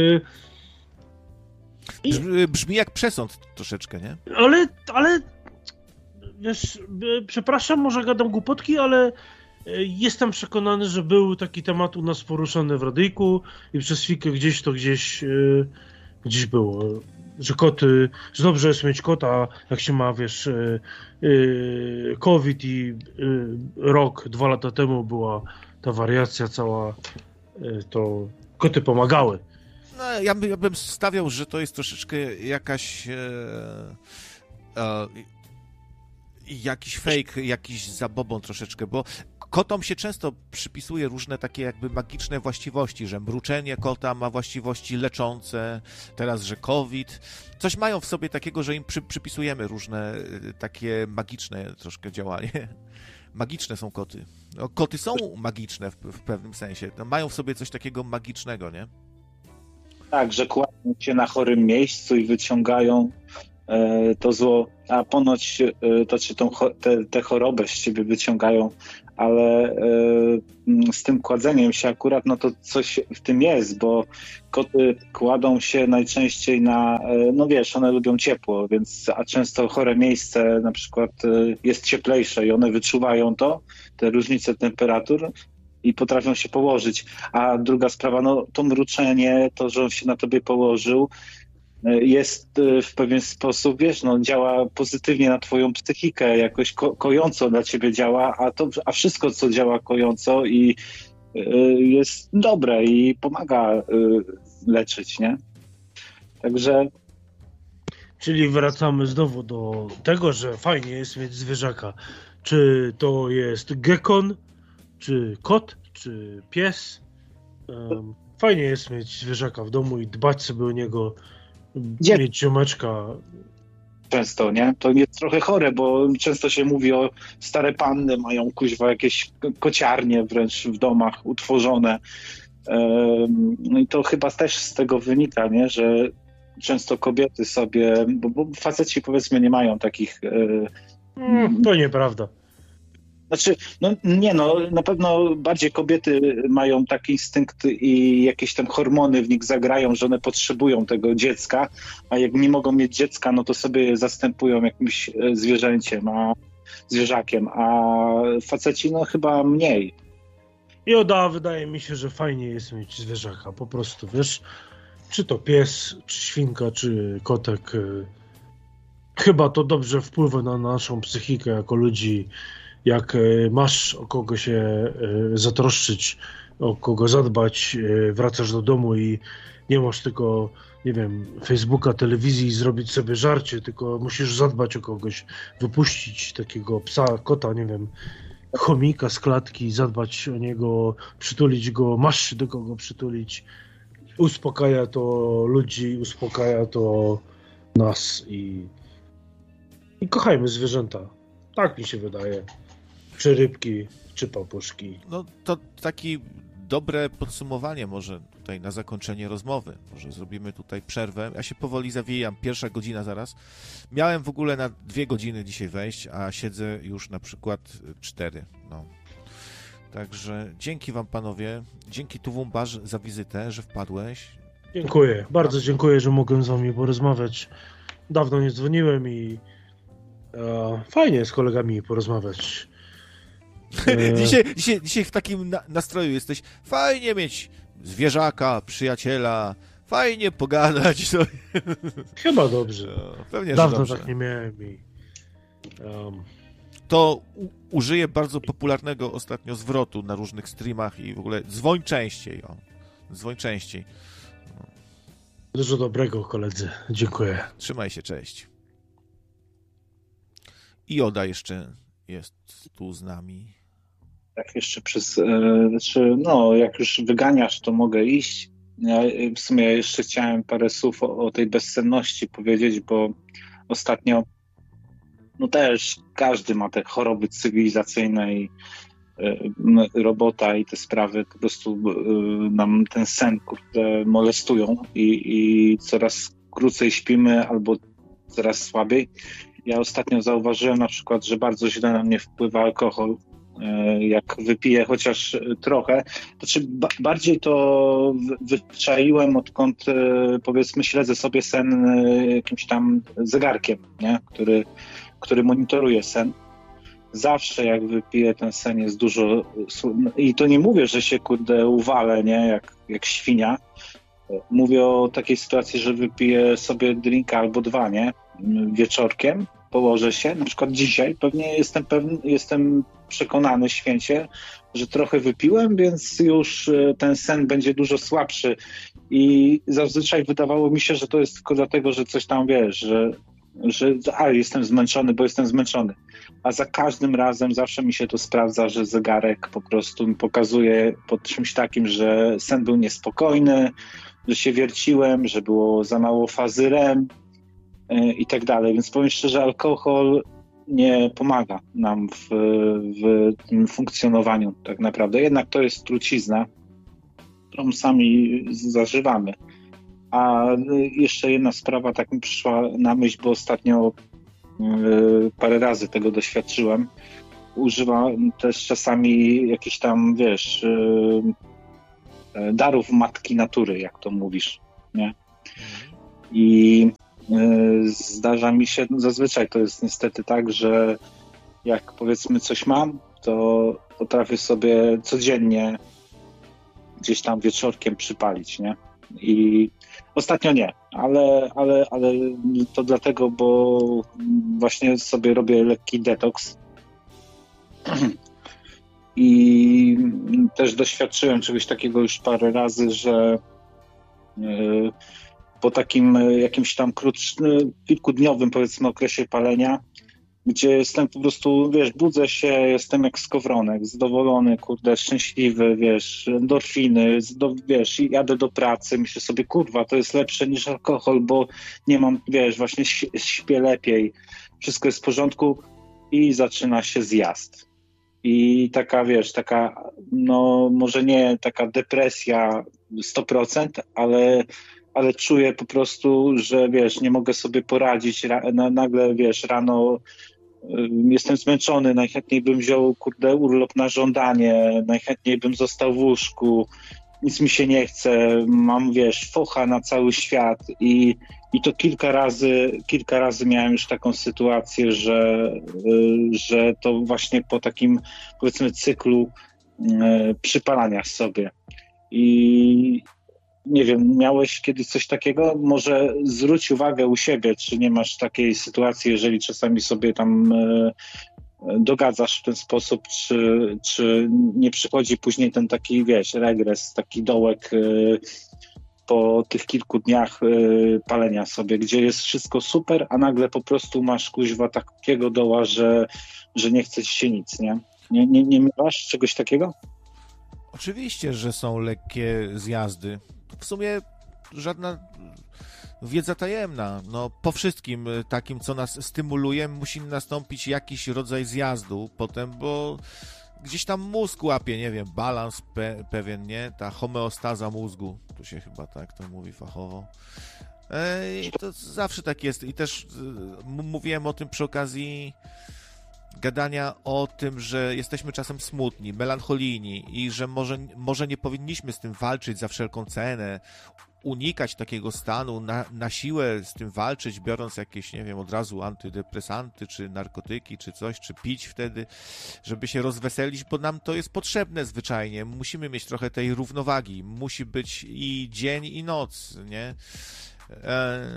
I... Brzmi jak przesąd troszeczkę, nie? Ale, ale wiesz, przepraszam, może gadam głupotki, ale jestem przekonany, że był taki temat u nas poruszany w radyjku i przez chwilkę gdzieś to gdzieś gdzieś było. że koty, że dobrze jest mieć kota, jak się ma, wiesz, yy, yy, COVID i yy, rok, dwa lata temu była ta wariacja cała, yy, to koty pomagały. No, ja, by, ja bym stawiał, że to jest troszeczkę jakaś e, e, jakiś fake, jakiś zabobon troszeczkę, bo kotom się często przypisuje różne takie jakby magiczne właściwości, że mruczenie kota ma właściwości leczące, teraz, że COVID. Coś mają w sobie takiego, że im przy, przypisujemy różne takie magiczne troszkę działanie. Magiczne są koty. No, koty są magiczne w, w pewnym sensie. No, mają w sobie coś takiego magicznego, nie? Tak, że kładą się na chorym miejscu i wyciągają e, to zło, a ponoć e, to, czy tą, te, te chorobę z ciebie wyciągają, ale e, z tym kładzeniem się akurat, no to coś w tym jest, bo koty kładą się najczęściej na, e, no wiesz, one lubią ciepło, więc, a często chore miejsce na przykład e, jest cieplejsze i one wyczuwają to, te różnice temperatur, i potrafią się położyć. A druga sprawa, no to mruczenie, to, że on się na tobie położył, jest w pewien sposób, wiesz, no działa pozytywnie na twoją psychikę, jakoś ko- kojąco dla ciebie działa, a, to, a wszystko, co działa kojąco i y, jest dobre i pomaga y, leczyć, nie? Także... Czyli wracamy znowu do tego, że fajnie jest mieć zwierzaka. Czy to jest gekon, czy kot, czy pies. Um, fajnie jest mieć zwierzaka w domu i dbać sobie o niego, Gdzie? mieć ziomeczka. Często, nie? To jest trochę chore, bo często się mówi o stare panny mają kuźwa jakieś kociarnie wręcz w domach utworzone. Um, no i to chyba też z tego wynika, nie? Że często kobiety sobie, bo, bo faceci powiedzmy nie mają takich... Um, to nieprawda. Znaczy, no nie no, na pewno bardziej kobiety mają taki instynkt i jakieś tam hormony w nich zagrają, że one potrzebują tego dziecka, a jak nie mogą mieć dziecka, no to sobie je zastępują jakimś zwierzęciem, a zwierzakiem, a faceci no chyba mniej. I oda, wydaje mi się, że fajnie jest mieć zwierzaka, po prostu, wiesz, czy to pies, czy świnka, czy kotek. Chyba to dobrze wpływa na naszą psychikę jako ludzi. Jak masz o kogo się zatroszczyć, o kogo zadbać, wracasz do domu i nie masz tylko, nie wiem, Facebooka, telewizji i zrobić sobie żarcie, tylko musisz zadbać o kogoś, wypuścić takiego psa, kota, nie wiem, chomika z klatki, zadbać o niego, przytulić go, masz się do kogo przytulić. Uspokaja to ludzi, uspokaja to nas i, i kochajmy zwierzęta. Tak mi się wydaje. Czy rybki, czy papuszki. No to takie dobre podsumowanie może tutaj na zakończenie rozmowy. Może zrobimy tutaj przerwę. Ja się powoli zawijam. Pierwsza godzina zaraz. Miałem w ogóle na dwie godziny dzisiaj wejść, a siedzę już na przykład cztery. No. Także dzięki wam, panowie. Dzięki Tuwumbarz za wizytę, że wpadłeś. Dziękuję. Bardzo dziękuję, że mogłem z wami porozmawiać. Dawno nie dzwoniłem i e, fajnie z kolegami porozmawiać. Dzisiaj, dzisiaj, dzisiaj w takim na- nastroju jesteś. Fajnie mieć zwierzaka, przyjaciela, fajnie pogadać sobie. Chyba dobrze. No, pewnie, Dawno że dobrze. tak nie miałem i... Um... To u- użyję bardzo popularnego ostatnio zwrotu na różnych streamach i w ogóle dzwoń częściej. O. Dzwoń częściej. No. Dużo dobrego, koledzy. Dziękuję. Trzymaj się, cześć. I Oda jeszcze jest tu z nami. Jak jeszcze przez, e, znaczy, no jak już wyganiasz, to mogę iść. Ja w sumie jeszcze chciałem parę słów o, o tej bezsenności powiedzieć, bo ostatnio no też każdy ma te choroby cywilizacyjne i y, robota i te sprawy po prostu y, nam ten sen kurde, molestują i, i coraz krócej śpimy albo coraz słabiej. Ja ostatnio zauważyłem na przykład, że bardzo źle na mnie wpływa alkohol. Jak wypiję chociaż trochę, to czy ba- bardziej to wyczaiłem, odkąd powiedzmy śledzę sobie sen jakimś tam zegarkiem, nie? Który, który monitoruje sen. Zawsze jak wypiję, ten sen jest dużo... I to nie mówię, że się kurde uwalę, nie? Jak, jak świnia, Mówię o takiej sytuacji, że wypiję sobie drinka albo dwa, nie? Wieczorkiem, położę się, na przykład dzisiaj, pewnie jestem pewny, jestem przekonany święcie, że trochę wypiłem, więc już ten sen będzie dużo słabszy i zazwyczaj wydawało mi się, że to jest tylko dlatego, że coś tam, wiesz, że, że a, jestem zmęczony, bo jestem zmęczony. A za każdym razem zawsze mi się to sprawdza, że zegarek po prostu mi pokazuje pod czymś takim, że sen był niespokojny, że się wierciłem, że było za mało fazy R E M yy, i tak dalej. Więc powiem szczerze, alkohol nie pomaga nam w, w tym funkcjonowaniu tak naprawdę. Jednak to jest trucizna, którą sami zażywamy. A jeszcze jedna sprawa tak mi przyszła na myśl, bo ostatnio yy, parę razy tego doświadczyłem. Używam też czasami jakichś tam, wiesz, yy, darów matki natury, jak to mówisz, nie? I yy, zdarza mi się, no zazwyczaj to jest niestety tak, że jak powiedzmy coś mam, to potrafię sobie codziennie gdzieś tam wieczorkiem przypalić, nie? I ostatnio nie, ale, ale, ale to dlatego, bo właśnie sobie robię lekki detoks i też doświadczyłem czegoś takiego już parę razy, że yy, po takim jakimś tam krótszym, kilkudniowym powiedzmy okresie palenia, gdzie jestem po prostu, wiesz, budzę się, jestem jak skowronek, zadowolony, kurde, szczęśliwy, wiesz, endorfiny, do, wiesz, i jadę do pracy, myślę sobie, kurwa, to jest lepsze niż alkohol, bo nie mam, wiesz, właśnie śpię lepiej, wszystko jest w porządku i zaczyna się zjazd. I taka, wiesz, taka, no może nie taka depresja sto procent, ale ale czuję po prostu, że wiesz, nie mogę sobie poradzić, nagle, wiesz, rano jestem zmęczony, najchętniej bym wziął, kurde, urlop na żądanie, najchętniej bym został w łóżku, nic mi się nie chce, mam, wiesz, focha na cały świat i, i to kilka razy, kilka razy miałem już taką sytuację, że, że to właśnie po takim, powiedzmy, cyklu przypalania sobie. I nie wiem, miałeś kiedyś coś takiego? Może zwróć uwagę u siebie, czy nie masz takiej sytuacji, jeżeli czasami sobie tam e, dogadzasz w ten sposób, czy, czy nie przychodzi później ten taki, wiesz, regres, taki dołek e, po tych kilku dniach e, palenia sobie, gdzie jest wszystko super, a nagle po prostu masz kuźwa takiego doła, że, że nie chce ci się nic, nie? Nie, nie, nie miałaś czegoś takiego? Oczywiście, że są lekkie zjazdy. W sumie żadna wiedza tajemna. No, po wszystkim takim, co nas stymuluje, musi nastąpić jakiś rodzaj zjazdu potem, bo gdzieś tam mózg łapie, nie wiem, balans pe- pewien, nie? Ta homeostaza mózgu, to się chyba tak to mówi fachowo. I to zawsze tak jest. I też m- mówiłem o tym przy okazji gadania o tym, że jesteśmy czasem smutni, melancholijni i że może, może nie powinniśmy z tym walczyć za wszelką cenę, unikać takiego stanu, na, na siłę z tym walczyć, biorąc jakieś, nie wiem, od razu antydepresanty, czy narkotyki, czy coś, czy pić wtedy, żeby się rozweselić, bo nam to jest potrzebne zwyczajnie. Musimy mieć trochę tej równowagi. Musi być i dzień, i noc, nie? Eee,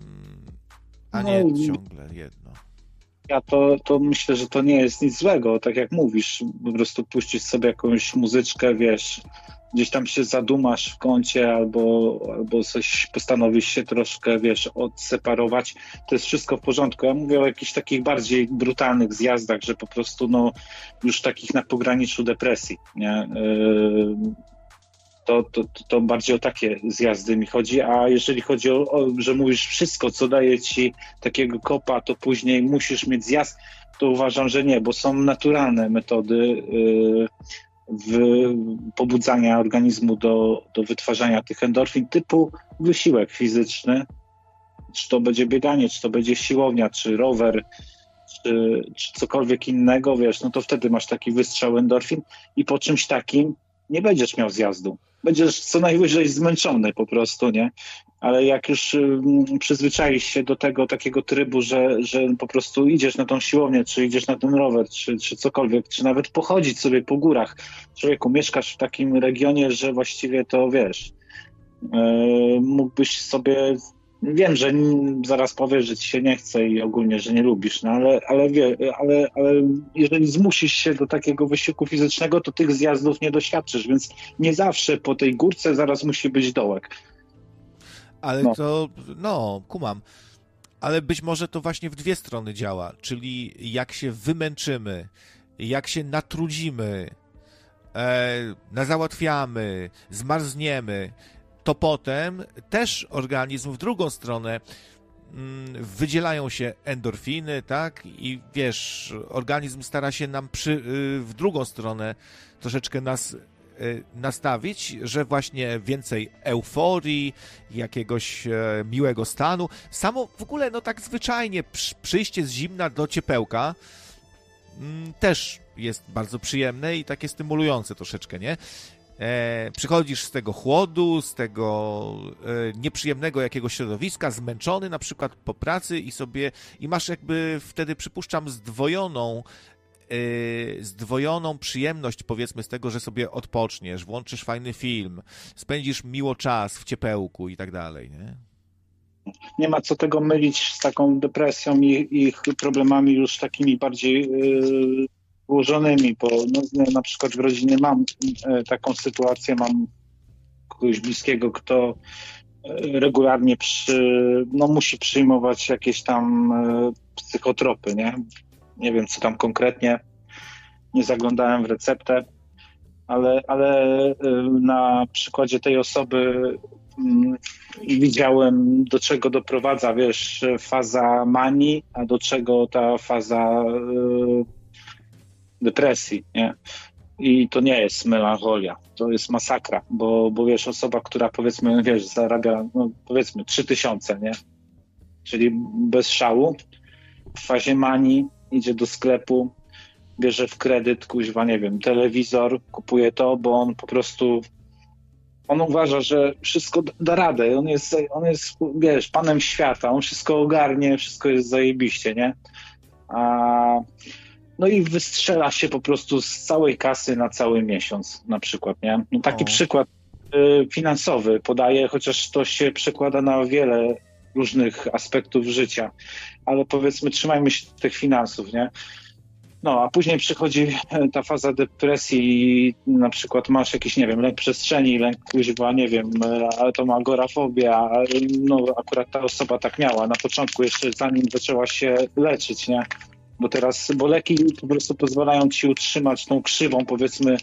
a nie no, ciągle jedno. Ja to, to myślę, że to nie jest nic złego, tak jak mówisz, po prostu puścić sobie jakąś muzyczkę, wiesz, gdzieś tam się zadumasz w kącie albo, albo coś postanowisz się troszkę, wiesz, odseparować, to jest wszystko w porządku. Ja mówię o jakichś takich bardziej brutalnych zjazdach, że po prostu, no, już takich na pograniczu depresji, nie? Yy... To, to, to bardziej o takie zjazdy mi chodzi, a jeżeli chodzi o, o, że mówisz wszystko, co daje ci takiego kopa, to później musisz mieć zjazd, to uważam, że nie, bo są naturalne metody yy, w pobudzania organizmu do, do wytwarzania tych endorfin typu wysiłek fizyczny, czy to będzie bieganie, czy to będzie siłownia, czy rower, czy, czy cokolwiek innego, wiesz, no to wtedy masz taki wystrzał endorfin i po czymś takim nie będziesz miał zjazdu. Będziesz co najwyżej zmęczony po prostu, nie? Ale jak już y, przyzwyczaisz się do tego takiego trybu, że, że po prostu idziesz na tą siłownię, czy idziesz na ten rower, czy, czy cokolwiek, czy nawet pochodzić sobie po górach. Człowieku, mieszkasz w takim regionie, że właściwie to, wiesz, mógłbyś sobie, wiem, że zaraz powiesz, że ci się nie chce i ogólnie, że nie lubisz, no ale, ale, wie, ale, ale jeżeli zmusisz się do takiego wysiłku fizycznego, to tych zjazdów nie doświadczysz, więc nie zawsze po tej górce zaraz musi być dołek. Ale No. to, no, kumam. Ale być może to właśnie w dwie strony działa, czyli jak się wymęczymy, jak się natrudzimy, e, nazałatwiamy, zmarzniemy, to potem też organizm w drugą stronę mm, wydzielają się endorfiny, tak? I wiesz, organizm stara się nam przy, y, w drugą stronę troszeczkę nas y, nastawić, że właśnie więcej euforii, jakiegoś e, miłego stanu. Samo w ogóle, no tak zwyczajnie przy, przyjście z zimna do ciepełka mm, też jest bardzo przyjemne i takie stymulujące troszeczkę, nie? E, przychodzisz z tego chłodu, z tego e, nieprzyjemnego jakiegoś środowiska, zmęczony na przykład po pracy i sobie, i masz jakby wtedy, przypuszczam, zdwojoną e, zdwojoną przyjemność, powiedzmy, z tego, że sobie odpoczniesz, włączysz fajny film, spędzisz miło czas w ciepełku i tak dalej, nie? Nie ma co tego mylić z taką depresją i ich problemami już takimi bardziej yy, ułożonymi, bo no, na przykład w rodzinie mam e, taką sytuację, mam kogoś bliskiego, kto e, regularnie przy, no, musi przyjmować jakieś tam e, psychotropy, nie? Nie wiem, co tam konkretnie, nie zaglądałem w receptę, ale, ale e, na przykładzie tej osoby mm, widziałem, do czego doprowadza, wiesz, faza manii, a do czego ta faza e, depresji, nie? I to nie jest melancholia, to jest masakra, bo, bo wiesz, osoba, która powiedzmy, wiesz, zarabia, no powiedzmy trzy tysiące, nie? Czyli bez szału, w fazie manii idzie do sklepu, bierze w kredyt, kuźwa, nie wiem, telewizor, kupuje to, bo on po prostu, on uważa, że wszystko da radę, on jest, on jest, wiesz, panem świata, on wszystko ogarnie, wszystko jest zajebiście, nie? A no i wystrzela się po prostu z całej kasy na cały miesiąc na przykład, nie? No taki O. przykład y, finansowy podaję, chociaż to się przekłada na wiele różnych aspektów życia, ale powiedzmy trzymajmy się tych finansów, nie? No, a później przychodzi ta faza depresji i na przykład masz jakiś, nie wiem, lęk przestrzeni, lęk kuźwa, nie wiem, ale to ma agorafobia, no akurat ta osoba tak miała na początku jeszcze zanim zaczęła się leczyć, nie? Bo teraz, bo leki po prostu pozwalają ci utrzymać tą krzywą, powiedzmy,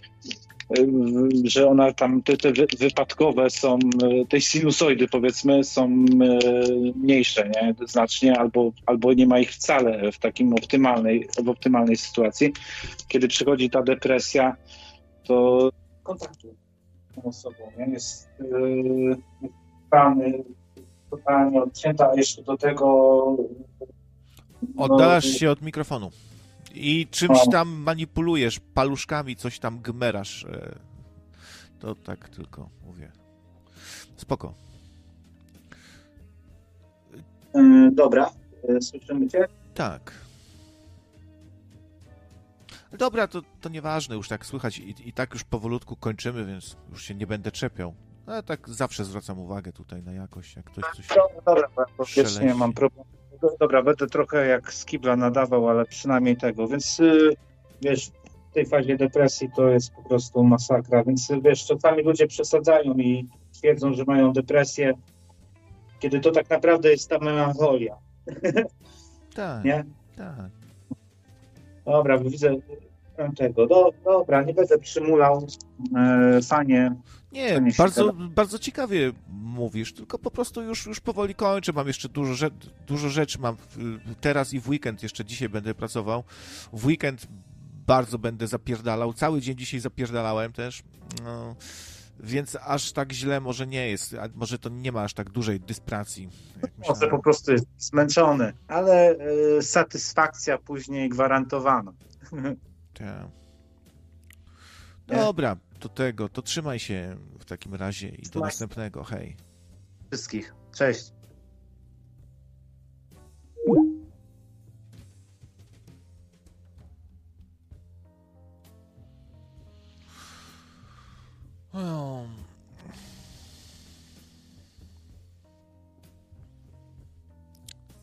że ona tam, te, te wypadkowe są, tej sinusoidy powiedzmy są mniejsze, nie? Znacznie, albo, albo nie ma ich wcale w takim optymalnej, w optymalnej sytuacji. Kiedy przychodzi ta depresja, to kontaktu z tą osobą, nie? Jest yy, totalny, totalnie odcięta, a jeszcze do tego Oddalasz no, się od mikrofonu i czymś tam manipulujesz, paluszkami coś tam gmerasz. To tak tylko mówię. Spoko. Yy, dobra, yy, słyszymy cię? Tak. Dobra, to, to nieważne, już tak słychać i, i tak już powolutku kończymy, więc już się nie będę czepiał. Ale tak zawsze zwracam uwagę tutaj na jakość, jak ktoś coś Dobra, dobra, bo szeleści. wiecznie mam problem. Dobra, będę trochę jak z kibla nadawał, ale przynajmniej tego, więc yy, wiesz, w tej fazie depresji to jest po prostu masakra, więc wiesz, czasami ludzie przesadzają i twierdzą, że mają depresję, kiedy to tak naprawdę jest ta melancholia. Tak, Nie? tak. Dobra, bo widzę tego. Do, dobra, nie będę przymulał. E, fajnie. Nie, fajnie się bardzo, gada. bardzo ciekawie mówisz, tylko po prostu już, już powoli kończę. Mam jeszcze dużo, rzecz, dużo rzeczy. Mam teraz i w weekend, jeszcze dzisiaj będę pracował. W weekend bardzo będę zapierdalał. Cały dzień dzisiaj zapierdalałem też. No, więc aż tak źle może nie jest. A może to nie ma aż tak dużej dyspracji. Jak Może myślałem. po prostu jest zmęczony, ale e, satysfakcja później gwarantowana. Tak. Nie? Dobra, do tego, to trzymaj się w takim razie i do Trzymaj się. następnego. Hej. Wszystkich. Cześć. Um.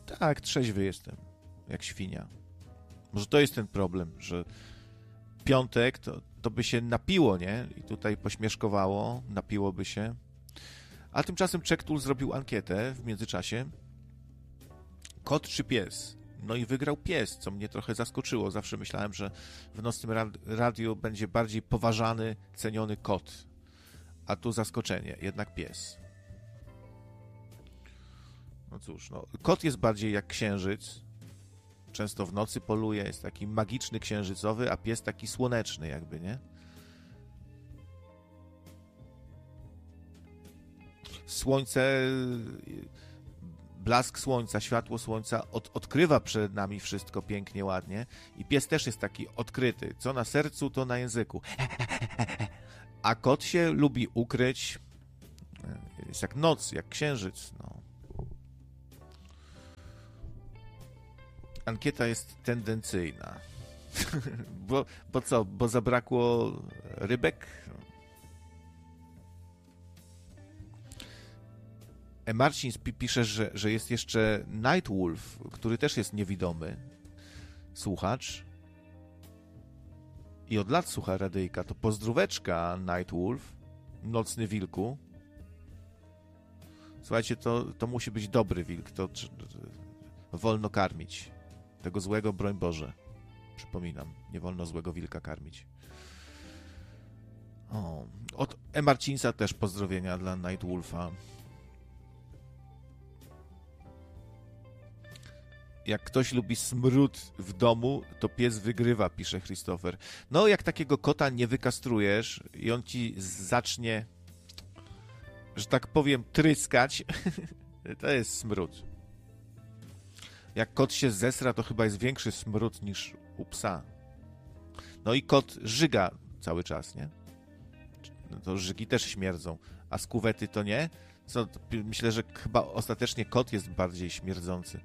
Tak, trzeźwy jestem, jak świnia. Może to jest ten problem, że piątek to, to by się napiło, nie? I tutaj pośmieszkowało, napiłoby się. A tymczasem Czektul zrobił ankietę w międzyczasie. Kot czy pies? No i wygrał pies, co mnie trochę zaskoczyło. Zawsze myślałem, że w nocnym radiu będzie bardziej poważany, ceniony kot. A tu zaskoczenie, jednak pies. No cóż, no, kot jest bardziej jak księżyc. Często w nocy poluje, jest taki magiczny, księżycowy, a pies taki słoneczny jakby, nie? Słońce, blask słońca, światło słońca od, odkrywa przed nami wszystko pięknie, ładnie i pies też jest taki odkryty. Co na sercu, to na języku. A kot się lubi ukryć. Jest jak noc, jak księżyc, no. Ankieta jest tendencyjna. bo, bo co? Bo zabrakło rybek? E. Marcin pisze, że, że jest jeszcze Nightwolf, który też jest niewidomy. Słuchacz. I od lat słucha radyjka. To pozdróweczka, Nightwolf. Nocny wilku. Słuchajcie, to, to musi być dobry wilk. To, to, to wolno karmić. Tego złego, broń Boże. Przypominam, nie wolno złego wilka karmić. O, od E. Marcinsa też pozdrowienia dla Nightwolfa. Jak ktoś lubi smród w domu, to pies wygrywa, pisze Christopher. No, jak takiego kota nie wykastrujesz i on ci zacznie, że tak powiem, tryskać, to jest smród. Jak kot się zesra, to chyba jest większy smród niż u psa. No i kot żyga cały czas, nie? No to żygi też śmierdzą, a z kuwety to nie? Co, to myślę, że chyba ostatecznie kot jest bardziej śmierdzący.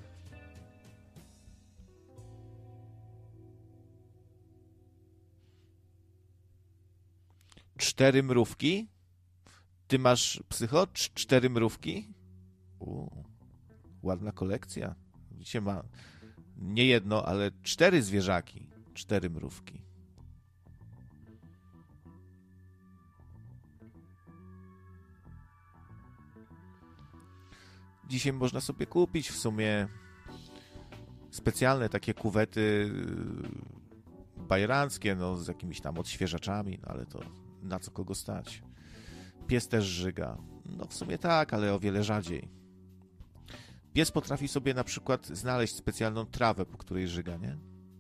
Cztery mrówki? Ty masz psycho? Cz- cztery mrówki? U, ładna kolekcja. Widzicie, ma nie jedno, ale cztery zwierzaki. Cztery mrówki. Dzisiaj można sobie kupić w sumie specjalne takie kuwety bajeranckie, no z jakimiś tam odświeżaczami, no ale to na co kogo stać. Pies też żyga. No w sumie tak, ale o wiele rzadziej. Pies potrafi sobie na przykład znaleźć specjalną trawę, po której żyga, nie?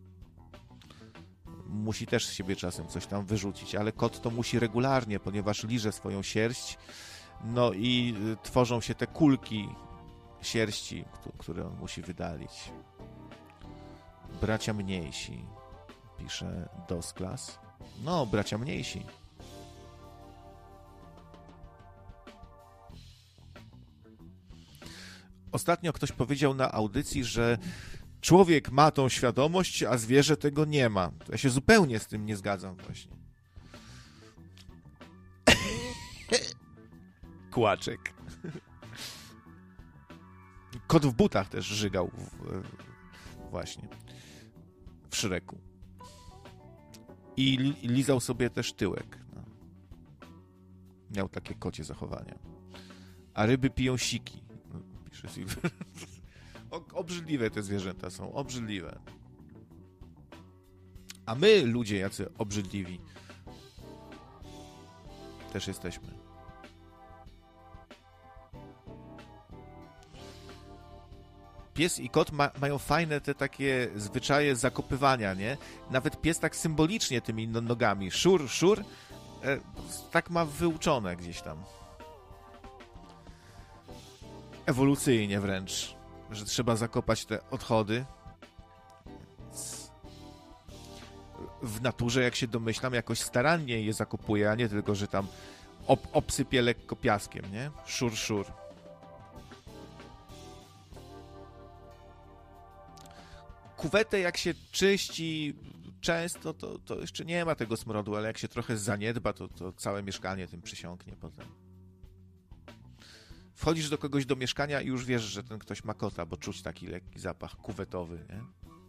Musi też z siebie czasem coś tam wyrzucić, ale kot to musi regularnie, ponieważ liże swoją sierść, no i tworzą się te kulki sierści, które on musi wydalić. Bracia mniejsi, pisze Dosklas. No, bracia mniejsi. Ostatnio ktoś powiedział na audycji, że człowiek ma tą świadomość, a zwierzę tego nie ma. Ja się zupełnie z tym nie zgadzam właśnie. Kłaczek. Kot w butach też żygał w, właśnie w Szreku. I li, lizał sobie też tyłek. No. Miał takie kocie zachowania. A ryby piją siki. Pisze Silver. Obrzydliwe te zwierzęta są. Obrzydliwe. A my, ludzie jacy obrzydliwi, też jesteśmy. Pies i kot ma, mają fajne te takie zwyczaje zakopywania, nie? Nawet pies tak symbolicznie tymi no, nogami. Szur, szur. E, tak ma wyuczone gdzieś tam. Ewolucyjnie wręcz. Że trzeba zakopać te odchody. W naturze, jak się domyślam, jakoś starannie je zakopuje, a nie tylko, że tam ob, obsypie lekko piaskiem, nie? Szur, szur. Kuwetę jak się czyści często, to, to jeszcze nie ma tego smrodu, ale jak się trochę zaniedba, to, to całe mieszkanie tym przysiąknie potem. Wchodzisz do kogoś do mieszkania i już wiesz, że ten ktoś ma kota, bo czuć taki lekki zapach kuwetowy, nie?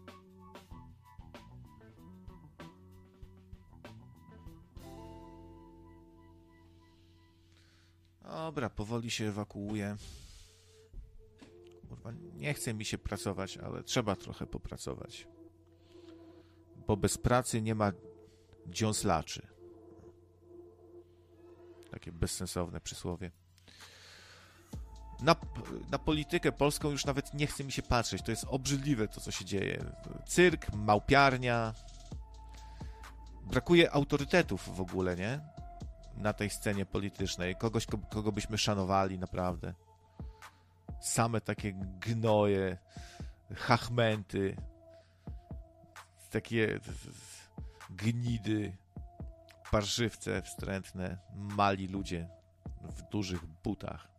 Dobra, powoli się ewakuuję. Kurwa, nie chce mi się pracować, ale trzeba trochę popracować. Bo bez pracy nie ma dziąslaczy. Takie bezsensowne przysłowie. Na, na politykę polską już nawet nie chce mi się patrzeć. To jest obrzydliwe to, co się dzieje. Cyrk, małpiarnia. Brakuje autorytetów w ogóle, nie? Na tej scenie politycznej. Kogoś, kogo byśmy szanowali naprawdę. Same takie gnoje, chachmenty, takie gnidy, parszywce wstrętne, mali ludzie w dużych butach.